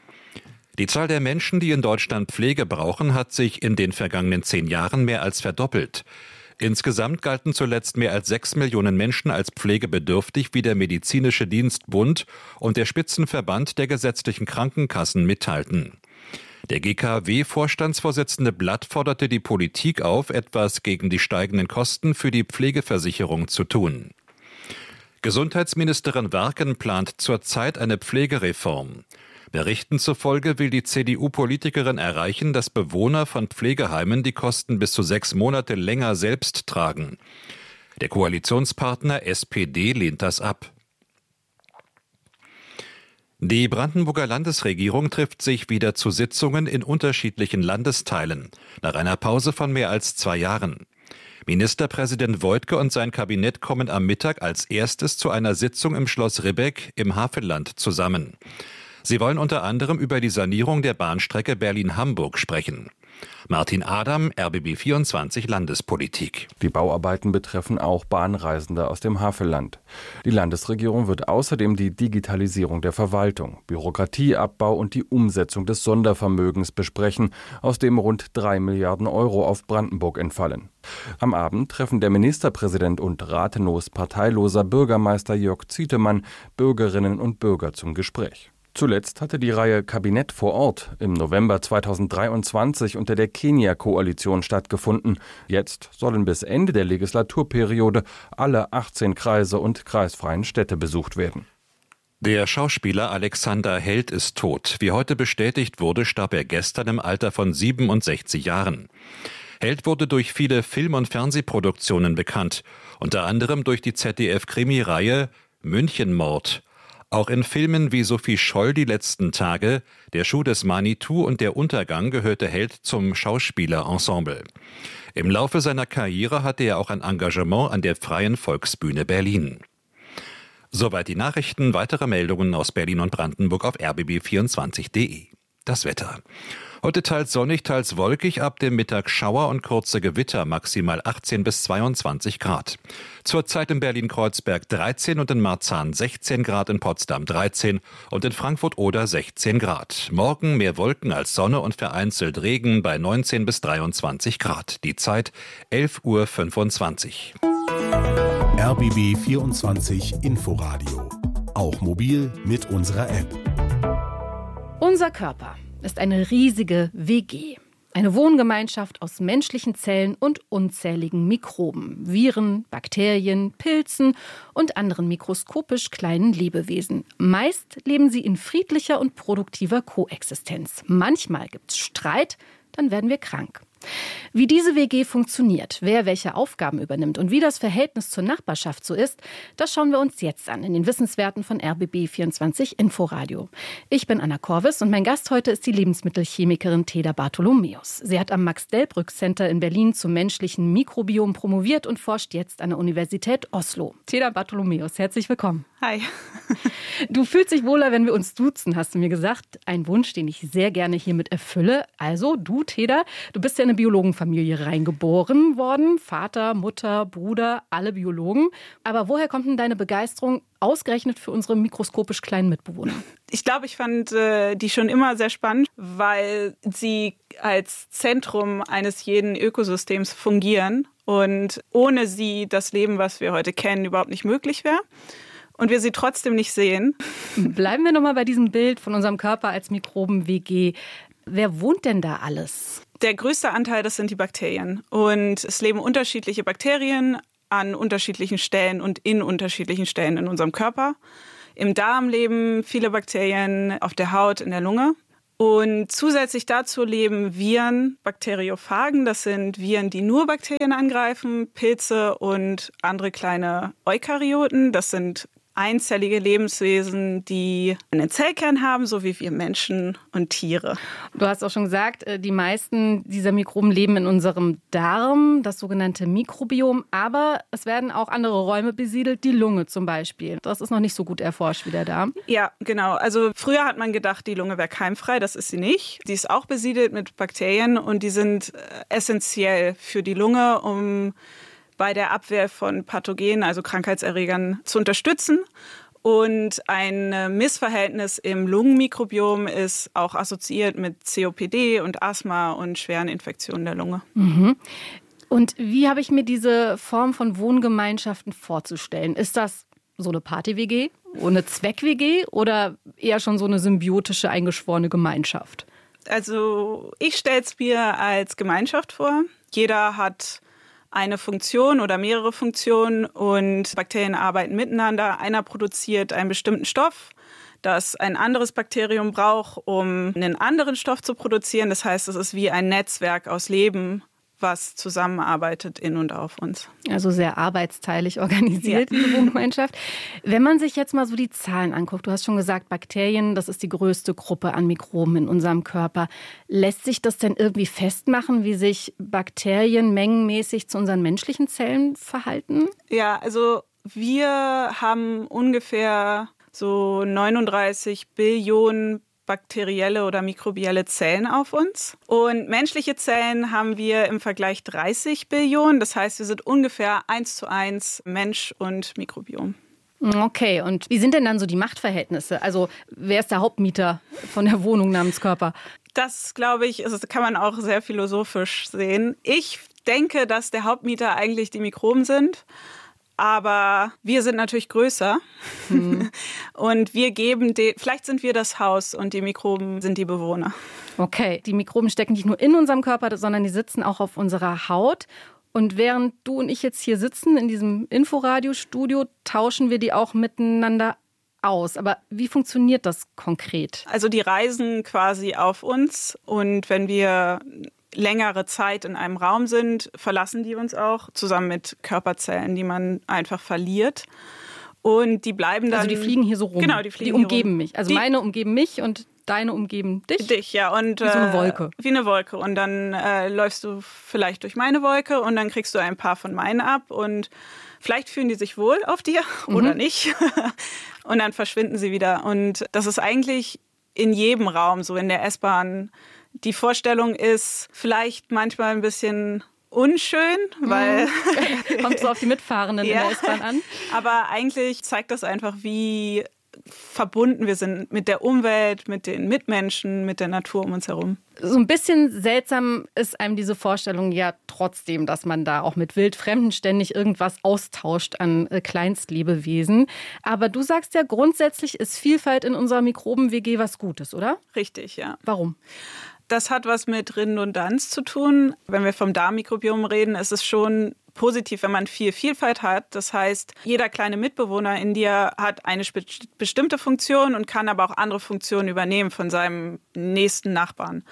Die Zahl der Menschen, die in Deutschland Pflege brauchen, hat sich in den vergangenen 10 Jahren mehr als verdoppelt. Insgesamt galten zuletzt mehr als 6 Millionen Menschen als pflegebedürftig, wie der Medizinische Dienstbund und der Spitzenverband der gesetzlichen Krankenkassen mitteilten. Der GKW-Vorstandsvorsitzende Blatt forderte die Politik auf, etwas gegen die steigenden Kosten für die Pflegeversicherung zu tun. Gesundheitsministerin Werken plant zurzeit eine Pflegereform. Berichten zufolge will die CDU-Politikerin erreichen, dass Bewohner von Pflegeheimen die Kosten bis zu 6 Monate länger selbst tragen. Der Koalitionspartner SPD lehnt das ab. Die Brandenburger Landesregierung trifft sich wieder zu Sitzungen in unterschiedlichen Landesteilen, nach einer Pause von mehr als 2 Jahren. Ministerpräsident Woidke und sein Kabinett kommen am Mittag als erstes zu einer Sitzung im Schloss Ribbeck im Havelland zusammen. Sie wollen unter anderem über die Sanierung der Bahnstrecke Berlin-Hamburg sprechen. Martin Adam, RBB24 Landespolitik. Die Bauarbeiten betreffen auch Bahnreisende aus dem Havelland. Die Landesregierung wird außerdem die Digitalisierung der Verwaltung, Bürokratieabbau und die Umsetzung des Sondervermögens besprechen, aus dem rund 3 Milliarden Euro auf Brandenburg entfallen. Am Abend treffen der Ministerpräsident und ratenlos parteiloser Bürgermeister Jörg Zietemann Bürgerinnen und Bürger zum Gespräch. Zuletzt hatte die Reihe Kabinett vor Ort im November 2023 unter der Kenia-Koalition stattgefunden. Jetzt sollen bis Ende der Legislaturperiode alle 18 Kreise und kreisfreien Städte besucht werden. Der Schauspieler Alexander Held ist tot. Wie heute bestätigt wurde, starb er gestern im Alter von 67 Jahren. Held wurde durch viele Film- und Fernsehproduktionen bekannt, unter anderem durch die ZDF-Krimireihe Münchenmord. Auch in Filmen wie Sophie Scholl Die letzten Tage, Der Schuh des Manitou und Der Untergang gehörte Held zum Schauspielerensemble. Im Laufe seiner Karriere hatte er auch ein Engagement an der Freien Volksbühne Berlin. Soweit die Nachrichten, weitere Meldungen aus Berlin und Brandenburg auf rbb24.de. Das Wetter. Heute teils sonnig, teils wolkig, ab dem Mittag Schauer und kurze Gewitter, maximal 18 bis 22 Grad. Zurzeit in Berlin-Kreuzberg 13 und in Marzahn 16 Grad, in Potsdam 13 und in Frankfurt-Oder 16 Grad. Morgen mehr Wolken als Sonne und vereinzelt Regen bei 19 bis 23 Grad. Die Zeit 11:25 Uhr. RBB 24 Inforadio. Auch mobil mit unserer App. Unser Körper ist eine riesige WG. Eine Wohngemeinschaft aus menschlichen Zellen und unzähligen Mikroben, Viren, Bakterien, Pilzen und anderen mikroskopisch kleinen Lebewesen. Meist leben sie in friedlicher und produktiver Koexistenz. Manchmal gibt's Streit, dann werden wir krank. Wie diese WG funktioniert, wer welche Aufgaben übernimmt und wie das Verhältnis zur Nachbarschaft so ist, das schauen wir uns jetzt an in den Wissenswerten von RBB24 Inforadio. Ich bin Anna Korvis und mein Gast heute ist die Lebensmittelchemikerin Teda Bartholomäus. Sie hat am Max-Delbrück-Center in Berlin zum menschlichen Mikrobiom promoviert und forscht jetzt an der Universität Oslo. Teda Bartholomäus, herzlich willkommen. Hi. Du fühlst dich wohler, wenn wir uns duzen, hast du mir gesagt. Ein Wunsch, den ich sehr gerne hiermit erfülle. Also, du, Teda, du bist ja in eine Biologenfamilie reingeboren worden. Vater, Mutter, Bruder, alle Biologen. Aber woher kommt denn deine Begeisterung ausgerechnet für unsere mikroskopisch kleinen Mitbewohner? Ich glaube, ich fand die schon immer sehr spannend, weil sie als Zentrum eines jeden Ökosystems fungieren und ohne sie das Leben, was wir heute kennen, überhaupt nicht möglich wäre. Und wir sie trotzdem nicht sehen. Bleiben wir nochmal bei diesem Bild von unserem Körper als Mikroben-WG. Wer wohnt denn da alles? Der größte Anteil, das sind die Bakterien. Und es leben unterschiedliche Bakterien an unterschiedlichen Stellen und in unterschiedlichen Stellen in unserem Körper. Im Darm leben viele Bakterien, auf der Haut, in der Lunge. Und zusätzlich dazu leben Viren, Bakteriophagen. Das sind Viren, die nur Bakterien angreifen, Pilze und andere kleine Eukaryoten. Das sind einzellige Lebenswesen, die einen Zellkern haben, so wie wir Menschen und Tiere. Du hast auch schon gesagt, die meisten dieser Mikroben leben in unserem Darm, das sogenannte Mikrobiom. Aber es werden auch andere Räume besiedelt, die Lunge zum Beispiel. Das ist noch nicht so gut erforscht wie der Darm. Ja, genau. Also früher hat man gedacht, die Lunge wäre keimfrei. Das ist sie nicht. Die ist auch besiedelt mit Bakterien und die sind essentiell für die Lunge, um bei der Abwehr von Pathogenen, also Krankheitserregern, zu unterstützen. Und ein Missverhältnis im Lungenmikrobiom ist auch assoziiert mit COPD und Asthma und schweren Infektionen der Lunge. Mhm. Und wie habe ich mir diese Form von Wohngemeinschaften vorzustellen? Ist das so eine Party-WG, eine Zweck-WG oder eher schon so eine symbiotische, eingeschworene Gemeinschaft? Also ich stelle es mir als Gemeinschaft vor. Jeder hat eine Funktion oder mehrere Funktionen und Bakterien arbeiten miteinander. Einer produziert einen bestimmten Stoff, das ein anderes Bakterium braucht, um einen anderen Stoff zu produzieren. Das heißt, es ist wie ein Netzwerk aus Leben, was zusammenarbeitet in und auf uns. Also sehr arbeitsteilig organisiert, diese Wohngemeinschaft. Wenn man sich jetzt mal so die Zahlen anguckt, du hast schon gesagt, Bakterien, das ist die größte Gruppe an Mikroben in unserem Körper. Lässt sich das denn irgendwie festmachen, wie sich Bakterien mengenmäßig zu unseren menschlichen Zellen verhalten? Ja, also wir haben ungefähr so 39 Billionen bakterielle oder mikrobielle Zellen auf uns. Und menschliche Zellen haben wir im Vergleich 30 Billionen. Das heißt, wir sind ungefähr 1:1 Mensch und Mikrobiom. Okay, und wie sind denn dann so die Machtverhältnisse? Also wer ist der Hauptmieter von der Wohnung namens Körper? Das, glaube ich, kann man auch sehr philosophisch sehen. Ich denke, dass der Hauptmieter eigentlich die Mikroben sind. Aber wir sind natürlich größer und wir geben, vielleicht sind wir das Haus und die Mikroben sind die Bewohner. Okay, die Mikroben stecken nicht nur in unserem Körper, sondern die sitzen auch auf unserer Haut. Und während du und ich jetzt hier sitzen in diesem Inforadio-Studio, tauschen wir die auch miteinander aus. Aber wie funktioniert das konkret? Also die reisen quasi auf uns und wenn wir längere Zeit in einem Raum sind, verlassen die uns auch, zusammen mit Körperzellen, die man einfach verliert. Und die bleiben dann... Also die fliegen hier so rum. Genau, die fliegen die umgeben hier rum. mich. Also meine umgeben mich und deine umgeben dich. Dich, ja. Und, wie so eine Wolke. Wie eine Wolke. Und dann läufst du vielleicht durch meine Wolke und dann kriegst du ein paar von meinen ab. Und vielleicht fühlen die sich wohl auf dir oder nicht. Und dann verschwinden sie wieder. Und das ist eigentlich in jedem Raum, so in der S-Bahn. Die Vorstellung ist vielleicht manchmal ein bisschen unschön, weil... Kommt so auf die Mitfahrenden in der S-Bahn an. Aber eigentlich zeigt das einfach, wie verbunden wir sind mit der Umwelt, mit den Mitmenschen, mit der Natur um uns herum. So ein bisschen seltsam ist einem diese Vorstellung ja trotzdem, dass man da auch mit Wildfremden ständig irgendwas austauscht an Kleinstlebewesen. Aber du sagst ja, grundsätzlich ist Vielfalt in unserer Mikroben-WG was Gutes, oder? Richtig, ja. Warum? Das hat was mit Redundanz zu tun. Wenn wir vom Darmmikrobiom reden, ist es schon positiv, wenn man viel Vielfalt hat. Das heißt, jeder kleine Mitbewohner in dir hat eine bestimmte Funktion und kann aber auch andere Funktionen übernehmen von seinem nächsten Nachbarn.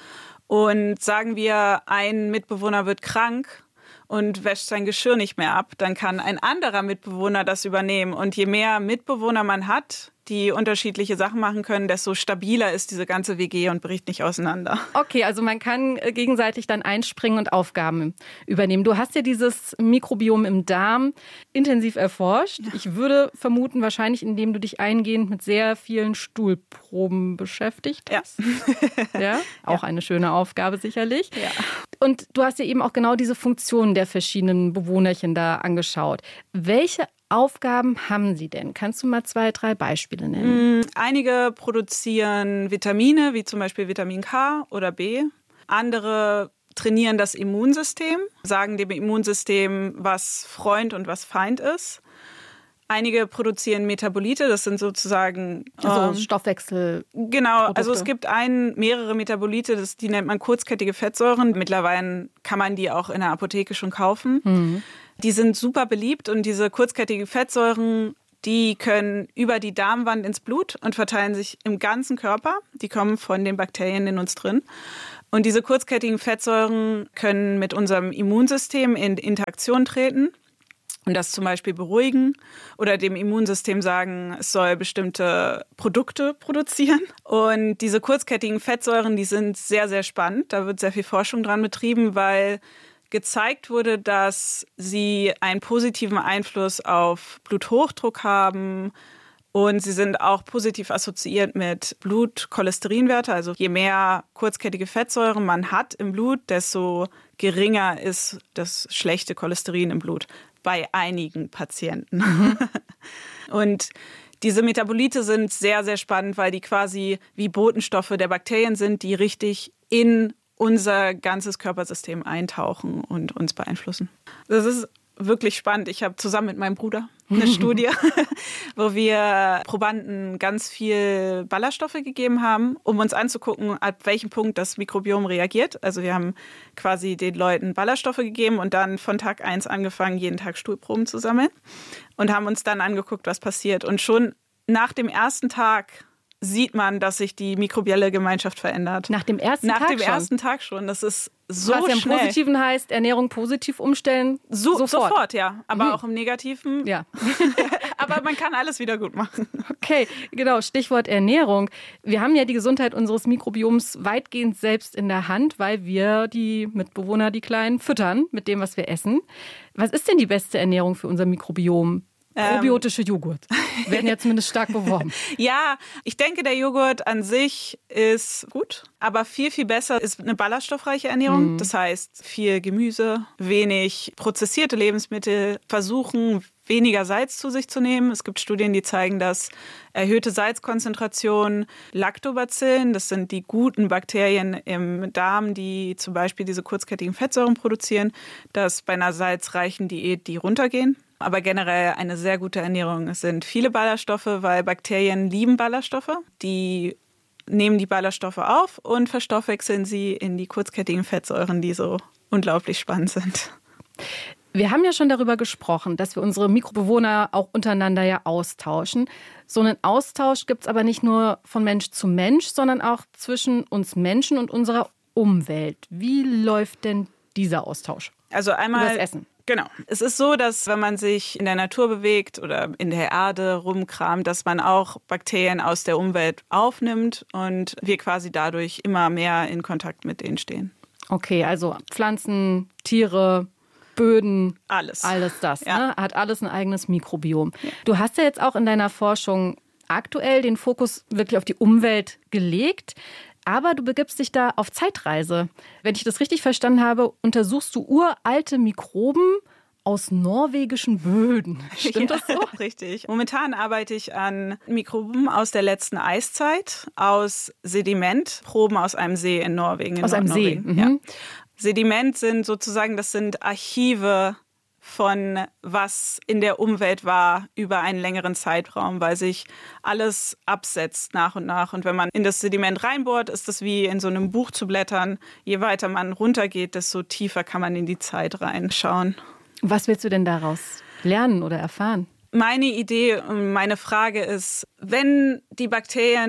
Und sagen wir, ein Mitbewohner wird krank und wäscht sein Geschirr nicht mehr ab, dann kann ein anderer Mitbewohner das übernehmen. Und je mehr Mitbewohner man hat, die unterschiedliche Sachen machen können, desto stabiler ist diese ganze WG und bricht nicht auseinander. Okay, also man kann gegenseitig dann einspringen und Aufgaben übernehmen. Du hast ja dieses Mikrobiom im Darm intensiv erforscht. Ich würde vermuten, wahrscheinlich indem du dich eingehend mit sehr vielen Stuhlproben beschäftigt hast. Ja, auch eine schöne Aufgabe sicherlich. Ja. Und du hast ja eben auch genau diese Funktionen der verschiedenen Bewohnerchen da angeschaut. Welche Aufgaben haben sie denn? Kannst du mal 2, 3 Beispiele nennen? Einige produzieren Vitamine, wie zum Beispiel Vitamin K oder B. Andere trainieren das Immunsystem, sagen dem Immunsystem, was Freund und was Feind ist. Einige produzieren Metabolite, das sind sozusagen Stoffwechsel. Genau, also es gibt mehrere Metabolite, die nennt man kurzkettige Fettsäuren. Mittlerweile kann man die auch in der Apotheke schon kaufen. Mhm. Die sind super beliebt und diese kurzkettigen Fettsäuren, die können über die Darmwand ins Blut und verteilen sich im ganzen Körper. Die kommen von den Bakterien in uns drin. Und diese kurzkettigen Fettsäuren können mit unserem Immunsystem in Interaktion treten und das zum Beispiel beruhigen oder dem Immunsystem sagen, es soll bestimmte Produkte produzieren. Und diese kurzkettigen Fettsäuren, die sind sehr, sehr spannend. Da wird sehr viel Forschung dran betrieben, weil gezeigt wurde, dass sie einen positiven Einfluss auf Bluthochdruck haben und sie sind auch positiv assoziiert mit Blutcholesterinwerte. Also je mehr kurzkettige Fettsäuren man hat im Blut, desto geringer ist das schlechte Cholesterin im Blut bei einigen Patienten. Und diese Metabolite sind sehr, sehr spannend, weil die quasi wie Botenstoffe der Bakterien sind, die richtig in unser ganzes Körpersystem eintauchen und uns beeinflussen. Das ist wirklich spannend. Ich habe zusammen mit meinem Bruder eine Studie, wo wir Probanden ganz viel Ballaststoffe gegeben haben, um uns anzugucken, ab welchem Punkt das Mikrobiom reagiert. Also wir haben quasi den Leuten Ballaststoffe gegeben und dann von Tag 1 angefangen, jeden Tag Stuhlproben zu sammeln und haben uns dann angeguckt, was passiert. Und schon nach dem ersten Tag sieht man, dass sich die mikrobielle Gemeinschaft verändert. Nach dem ersten Tag schon. Das ist so was ja im schnell. Positiven heißt, Ernährung positiv umstellen, sofort, ja. Aber auch im Negativen. Ja. Aber man kann alles wieder gut machen. Okay, genau, Stichwort Ernährung. Wir haben ja die Gesundheit unseres Mikrobioms weitgehend selbst in der Hand, weil wir die Mitbewohner, die Kleinen, füttern mit dem, was wir essen. Was ist denn die beste Ernährung für unser Mikrobiom? Probiotische Joghurt werden ja zumindest stark beworben. Ja, ich denke, der Joghurt an sich ist gut, aber viel, viel besser ist eine ballaststoffreiche Ernährung. Das heißt, viel Gemüse, wenig prozessierte Lebensmittel, versuchen, weniger Salz zu sich zu nehmen. Es gibt Studien, die zeigen, dass erhöhte Salzkonzentration, Lactobacillen, das sind die guten Bakterien im Darm, die zum Beispiel diese kurzkettigen Fettsäuren produzieren, dass bei einer salzreichen Diät die runtergehen. Aber generell eine sehr gute Ernährung. Es sind viele Ballaststoffe, weil Bakterien lieben Ballaststoffe. Die nehmen die Ballaststoffe auf und verstoffwechseln sie in die kurzkettigen Fettsäuren, die so unglaublich spannend sind. Wir haben ja schon darüber gesprochen, dass wir unsere Mikrobewohner auch untereinander ja austauschen. So einen Austausch gibt es aber nicht nur von Mensch zu Mensch, sondern auch zwischen uns Menschen und unserer Umwelt. Wie läuft denn dieser Austausch? Also einmal über das Essen. Genau. Es ist so, dass wenn man sich in der Natur bewegt oder in der Erde rumkramt, dass man auch Bakterien aus der Umwelt aufnimmt und wir quasi dadurch immer mehr in Kontakt mit denen stehen. Okay, also Pflanzen, Tiere, Böden, alles das, ja. Ne? Hat alles ein eigenes Mikrobiom. Ja. Du hast ja jetzt auch in deiner Forschung aktuell den Fokus wirklich auf die Umwelt gelegt. Aber du begibst dich da auf Zeitreise. Wenn ich das richtig verstanden habe, untersuchst du uralte Mikroben aus norwegischen Böden. Stimmt das so? Richtig. Momentan arbeite ich an Mikroben aus der letzten Eiszeit, aus Sedimentproben aus einem See in Norwegen. Aus einem See? Mhm. Ja. Sediment sind sozusagen, das sind Archive von was in der Umwelt war über einen längeren Zeitraum, weil sich alles absetzt nach und nach. Und wenn man in das Sediment reinbohrt, ist das wie in so einem Buch zu blättern. Je weiter man runtergeht, desto tiefer kann man in die Zeit reinschauen. Was willst du denn daraus lernen oder erfahren? Meine Idee und meine Frage ist, wenn die Bakterien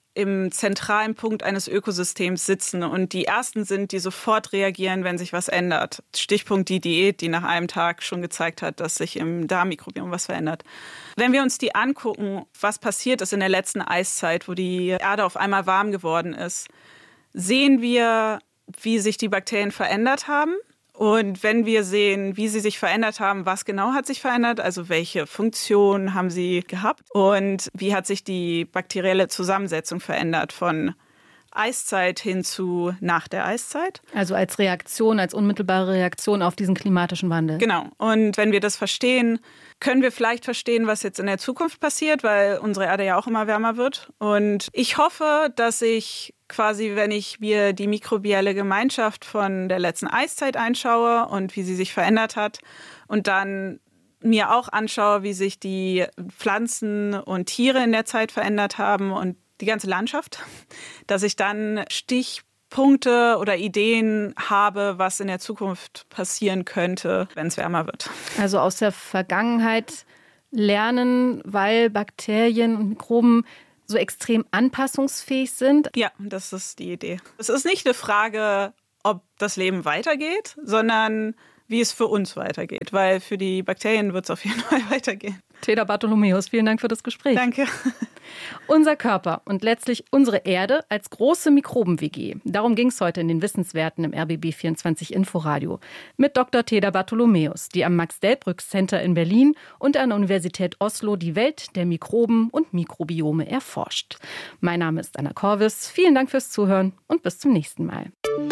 im zentralen Punkt eines Ökosystems sitzen. Und die ersten sind, die sofort reagieren, wenn sich was ändert. Stichpunkt die Diät, die nach einem Tag schon gezeigt hat, dass sich im Darmmikrobiom was verändert. Wenn wir uns die angucken, was passiert ist in der letzten Eiszeit, wo die Erde auf einmal warm geworden ist, sehen wir, wie sich die Bakterien verändert haben. Und wenn wir sehen, wie sie sich verändert haben, was genau hat sich verändert, also welche Funktion haben sie gehabt und wie hat sich die bakterielle Zusammensetzung verändert von Eiszeit hin zu nach der Eiszeit. Also als Reaktion, als unmittelbare Reaktion auf diesen klimatischen Wandel. Genau. Und wenn wir das verstehen, können wir vielleicht verstehen, was jetzt in der Zukunft passiert, weil unsere Erde ja auch immer wärmer wird. Und ich hoffe, dass ich quasi, wenn ich mir die mikrobielle Gemeinschaft von der letzten Eiszeit anschaue und wie sie sich verändert hat und dann mir auch anschaue, wie sich die Pflanzen und Tiere in der Zeit verändert haben und die ganze Landschaft, dass ich dann Stichpunkte oder Ideen habe, was in der Zukunft passieren könnte, wenn es wärmer wird. Also aus der Vergangenheit lernen, weil Bakterien und Mikroben so extrem anpassungsfähig sind? Ja, das ist die Idee. Es ist nicht eine Frage, ob das Leben weitergeht, sondern wie es für uns weitergeht. Weil für die Bakterien wird es auf jeden Fall weitergehen. Teda Bartholomäus, vielen Dank für das Gespräch. Danke. Unser Körper und letztlich unsere Erde als große Mikroben-WG. Darum ging es heute in den Wissenswerten im RBB24 Inforadio. Mit Dr. Teda Bartholomäus, die am Max-Delbrück-Center in Berlin und an der Universität Oslo die Welt der Mikroben und Mikrobiome erforscht. Mein Name ist Anna Korvis. Vielen Dank fürs Zuhören und bis zum nächsten Mal.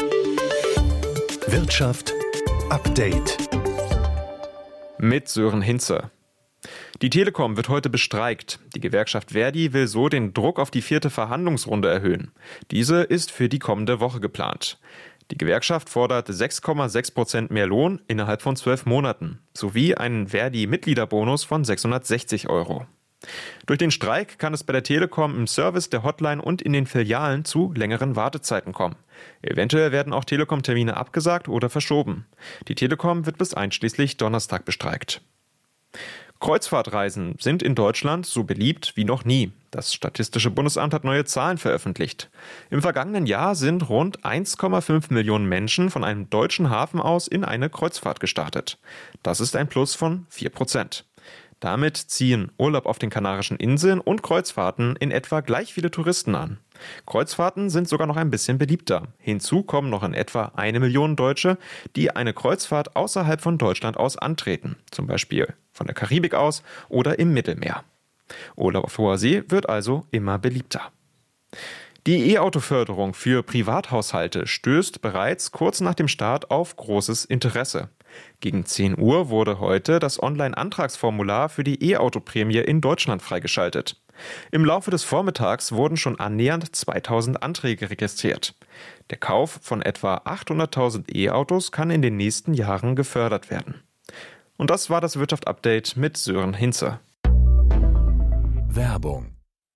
Wirtschaft Update. Mit Sören Hinze. Die Telekom wird heute bestreikt. Die Gewerkschaft Verdi will so den Druck auf die 4. Verhandlungsrunde erhöhen. Diese ist für die kommende Woche geplant. Die Gewerkschaft fordert 6,6% mehr Lohn innerhalb von 12 Monaten sowie einen Verdi-Mitgliederbonus von 660 €. Durch den Streik kann es bei der Telekom im Service, der Hotline und in den Filialen zu längeren Wartezeiten kommen. Eventuell werden auch Telekom-Termine abgesagt oder verschoben. Die Telekom wird bis einschließlich Donnerstag bestreikt. Kreuzfahrtreisen sind in Deutschland so beliebt wie noch nie. Das Statistische Bundesamt hat neue Zahlen veröffentlicht. Im vergangenen Jahr sind rund 1,5 Millionen Menschen von einem deutschen Hafen aus in eine Kreuzfahrt gestartet. Das ist ein Plus von 4%. Damit ziehen Urlaub auf den Kanarischen Inseln und Kreuzfahrten in etwa gleich viele Touristen an. Kreuzfahrten sind sogar noch ein bisschen beliebter. Hinzu kommen noch in etwa 1 Million Deutsche, die eine Kreuzfahrt außerhalb von Deutschland aus antreten. Zum Beispiel von der Karibik aus oder im Mittelmeer. Urlaub auf hoher See wird also immer beliebter. Die E-Auto-Förderung für Privathaushalte stößt bereits kurz nach dem Start auf großes Interesse. Gegen 10 Uhr wurde heute das Online-Antragsformular für die E-Auto-Prämie in Deutschland freigeschaltet. Im Laufe des Vormittags wurden schon annähernd 2000 Anträge registriert. Der Kauf von etwa 800.000 E-Autos kann in den nächsten Jahren gefördert werden. Und das war das Wirtschaft-Update mit Sören Hinze. Werbung.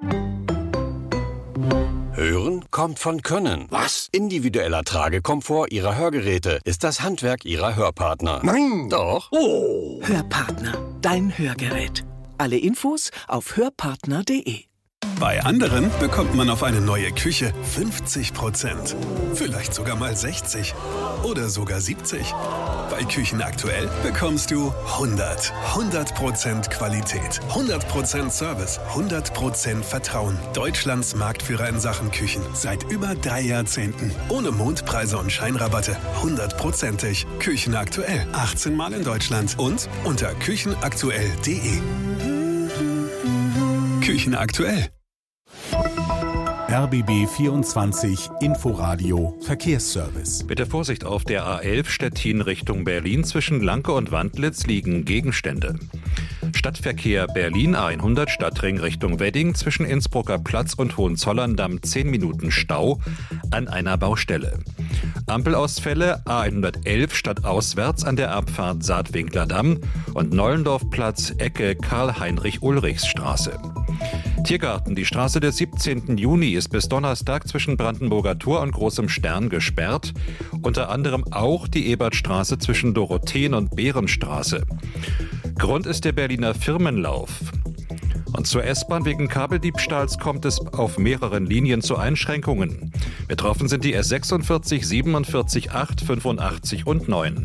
Hören kommt von Können. Was? Individueller Tragekomfort Ihrer Hörgeräte ist das Handwerk Ihrer Hörpartner. Nein! Doch. Oh! Hörpartner, dein Hörgerät. Alle Infos auf hörpartner.de. Bei anderen bekommt man auf eine neue Küche 50%. Vielleicht sogar mal 60% oder sogar 70%. Bei Küchen aktuell bekommst du 100% Qualität, 100% Service, 100% Vertrauen. Deutschlands Marktführer in Sachen Küchen seit über 3 Jahrzehnten. Ohne Mondpreise und Scheinrabatte. 100%ig. Küchen aktuell. 18 Mal in Deutschland und unter küchenaktuell.de. Küchen aktuell. RBB 24 Inforadio Verkehrsservice. Bitte Vorsicht auf der A11 Stettin Richtung Berlin. Zwischen Lanke und Wandlitz liegen Gegenstände. Stadtverkehr Berlin A100 Stadtring Richtung Wedding. Zwischen Innsbrucker Platz und Hohenzollern-Damm 10 Minuten Stau an einer Baustelle. Ampelausfälle A111 stadtauswärts an der Abfahrt Saatwinkler Damm und Nollendorfplatz Ecke Karl-Heinrich-Ulrichs-Straße. Tiergarten, die Straße des 17. Juni ist bis Donnerstag zwischen Brandenburger Tor und Großem Stern gesperrt. Unter anderem auch die Ebertstraße zwischen Dorotheen und Behrenstraße. Grund ist der Berliner Firmenlauf. Und zur S-Bahn wegen Kabeldiebstahls kommt es auf mehreren Linien zu Einschränkungen. Betroffen sind die S46, 47, 8, 85 und 9.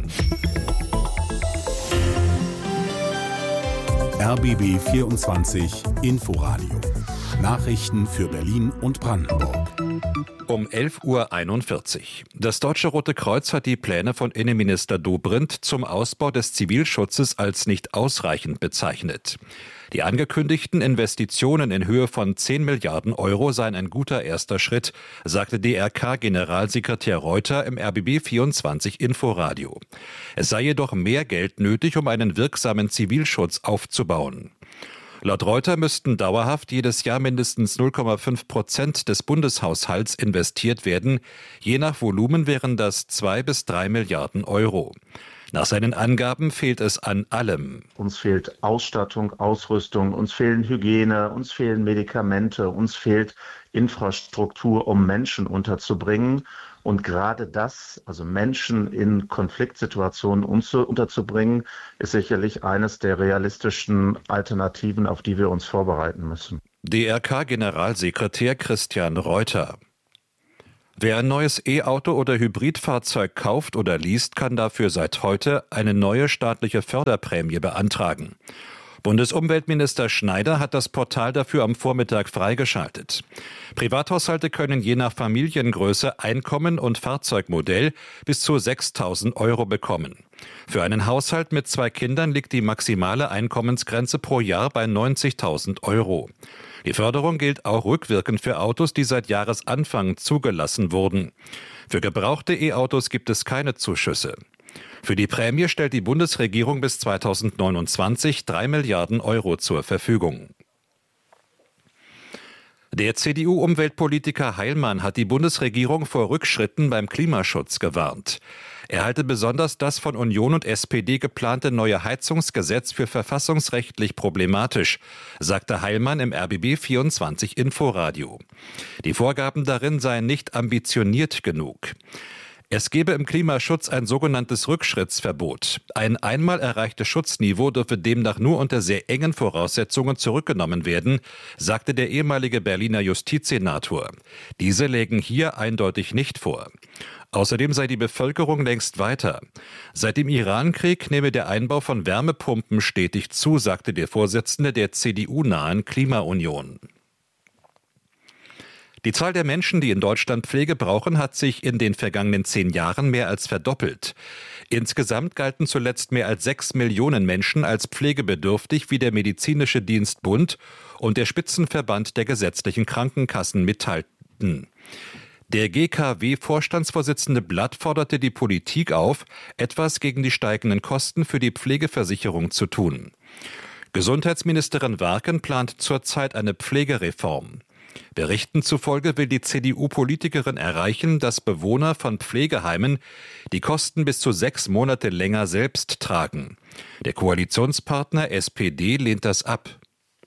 RBB 24 Inforadio. Nachrichten für Berlin und Brandenburg. Um 11.41 Uhr. Das Deutsche Rote Kreuz hat die Pläne von Innenminister Dobrindt zum Ausbau des Zivilschutzes als nicht ausreichend bezeichnet. Die angekündigten Investitionen in Höhe von 10 Milliarden Euro seien ein guter erster Schritt, sagte DRK-Generalsekretär Reuter im RBB 24 Inforadio. Es sei jedoch mehr Geld nötig, um einen wirksamen Zivilschutz aufzubauen. Laut Reuter müssten dauerhaft jedes Jahr mindestens 0,5% des Bundeshaushalts investiert werden. Je nach Volumen wären das 2 bis 3 Milliarden Euro. Nach seinen Angaben fehlt es an allem. Uns fehlt Ausstattung, Ausrüstung, uns fehlen Hygiene, uns fehlen Medikamente, uns fehlt Infrastruktur, um Menschen unterzubringen. Und gerade das, also Menschen in Konfliktsituationen unterzubringen, ist sicherlich eines der realistischen Alternativen, auf die wir uns vorbereiten müssen. DRK-Generalsekretär Christian Reuter. Wer ein neues E-Auto oder Hybridfahrzeug kauft oder liest, kann dafür seit heute eine neue staatliche Förderprämie beantragen. Bundesumweltminister Schneider hat das Portal dafür am Vormittag freigeschaltet. Privathaushalte können je nach Familiengröße, Einkommen und Fahrzeugmodell bis zu 6.000 Euro bekommen. Für einen Haushalt mit 2 Kindern liegt die maximale Einkommensgrenze pro Jahr bei 90.000 Euro. Die Förderung gilt auch rückwirkend für Autos, die seit Jahresanfang zugelassen wurden. Für gebrauchte E-Autos gibt es keine Zuschüsse. Für die Prämie stellt die Bundesregierung bis 2029 3 Milliarden Euro zur Verfügung. Der CDU-Umweltpolitiker Heilmann hat die Bundesregierung vor Rückschritten beim Klimaschutz gewarnt. Er halte besonders das von Union und SPD geplante neue Heizungsgesetz für verfassungsrechtlich problematisch, sagte Heilmann im RBB 24 Inforadio. Die Vorgaben darin seien nicht ambitioniert genug. Es gebe im Klimaschutz ein sogenanntes Rückschrittsverbot. Ein einmal erreichtes Schutzniveau dürfe demnach nur unter sehr engen Voraussetzungen zurückgenommen werden, sagte der ehemalige Berliner Justizsenator. Diese lägen hier eindeutig nicht vor. Außerdem sei die Bevölkerung längst weiter. Seit dem Irankrieg nehme der Einbau von Wärmepumpen stetig zu, sagte der Vorsitzende der CDU-nahen Klimaunion. Die Zahl der Menschen, die in Deutschland Pflege brauchen, hat sich in den vergangenen 10 Jahren mehr als verdoppelt. Insgesamt galten zuletzt mehr als 6 Millionen Menschen als pflegebedürftig, wie der Medizinische Dienstbund und der Spitzenverband der gesetzlichen Krankenkassen mitteilten. Der GKW-Vorstandsvorsitzende Blatt forderte die Politik auf, etwas gegen die steigenden Kosten für die Pflegeversicherung zu tun. Gesundheitsministerin Warken plant zurzeit eine Pflegereform. Berichten zufolge will die CDU-Politikerin erreichen, dass Bewohner von Pflegeheimen die Kosten bis zu 6 Monate länger selbst tragen. Der Koalitionspartner SPD lehnt das ab.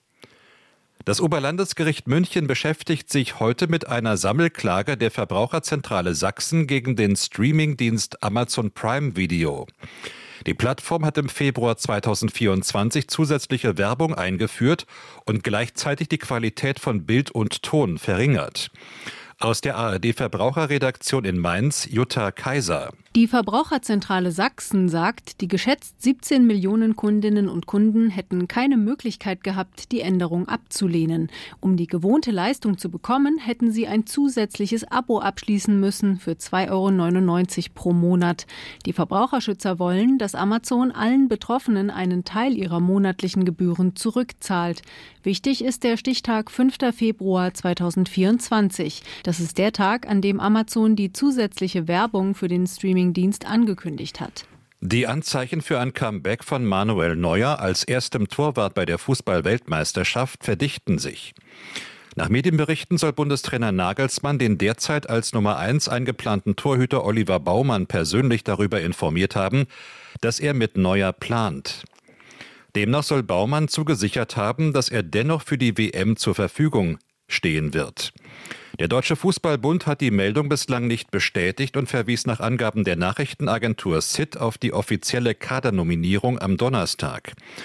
Das Oberlandesgericht München beschäftigt sich heute mit einer Sammelklage der Verbraucherzentrale Sachsen gegen den Streamingdienst Amazon Prime Video. Die Plattform hat im Februar 2024 zusätzliche Werbung eingeführt und gleichzeitig die Qualität von Bild und Ton verringert. Aus der ARD-Verbraucherredaktion in Mainz, Jutta Kaiser. Die Verbraucherzentrale Sachsen sagt, die geschätzt 17 Millionen Kundinnen und Kunden hätten keine Möglichkeit gehabt, die Änderung abzulehnen. Um die gewohnte Leistung zu bekommen, hätten sie ein zusätzliches Abo abschließen müssen für 2,99 € pro Monat. Die Verbraucherschützer wollen, dass Amazon allen Betroffenen einen Teil ihrer monatlichen Gebühren zurückzahlt. Wichtig ist der Stichtag 5. Februar 2024. Das ist der Tag, an dem Amazon die zusätzliche Werbung für den Streamingdienst angekündigt hat. Die Anzeichen für ein Comeback von Manuel Neuer als erstem Torwart bei der Fußball-Weltmeisterschaft verdichten sich. Nach Medienberichten soll Bundestrainer Nagelsmann den derzeit als Nummer 1 eingeplanten Torhüter Oliver Baumann persönlich darüber informiert haben, dass er mit Neuer plant. Demnach soll Baumann zugesichert haben, dass er dennoch für die WM zur Verfügung stehen wird. Der Deutsche Fußballbund hat die Meldung bislang nicht bestätigt und verwies nach Angaben der Nachrichtenagentur SID auf die offizielle Kadernominierung am Donnerstag.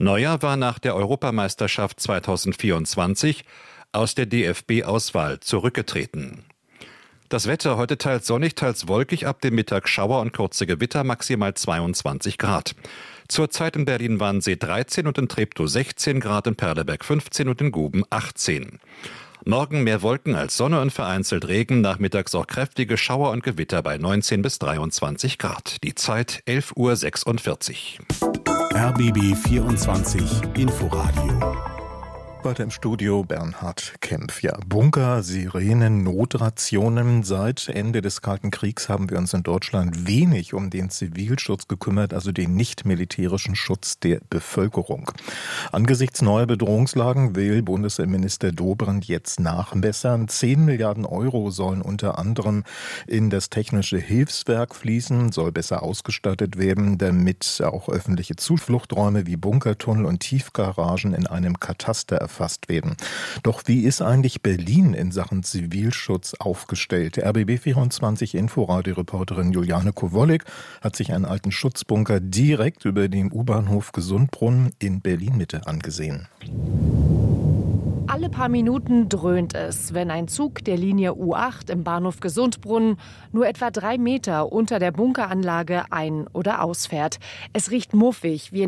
Neuer war nach der Europameisterschaft 2024 aus der DFB-Auswahl zurückgetreten. Das Wetter heute teils sonnig, teils wolkig, ab dem Mittag Schauer und kurze Gewitter, maximal 22 Grad. Zurzeit in Berlin-Wannsee 13 und in Treptow 16 Grad, in Perleberg 15 und in Guben 18. Morgen mehr Wolken als Sonne und vereinzelt Regen, nachmittags auch kräftige Schauer und Gewitter bei 19 bis 23 Grad. Die Zeit 11:46 Uhr. RBB 24 Inforadio. Weiter im Studio Bernhard Kempf. Ja, Bunker, Sirenen, Notrationen. Seit Ende des Kalten Kriegs haben wir uns in Deutschland wenig um den Zivilschutz gekümmert, also den nicht-militärischen Schutz der Bevölkerung. Angesichts neuer Bedrohungslagen will Bundesinnenminister Dobrindt jetzt nachbessern. 10 Milliarden Euro sollen unter anderem in das technische Hilfswerk fließen, soll besser ausgestattet werden, damit auch öffentliche Zufluchträume wie Bunkertunnel und Tiefgaragen in einem Kataster erfasst werden. Doch wie ist eigentlich Berlin in Sachen Zivilschutz aufgestellt? RBB24 Inforadio-Reporterin Juliane Kowolek hat sich einen alten Schutzbunker direkt über dem U-Bahnhof Gesundbrunnen in Berlin-Mitte angesehen. Alle paar Minuten dröhnt es, wenn ein Zug der Linie U8 im Bahnhof Gesundbrunnen nur etwa 3 Meter unter der Bunkeranlage ein- oder ausfährt. Es riecht muffig, wie in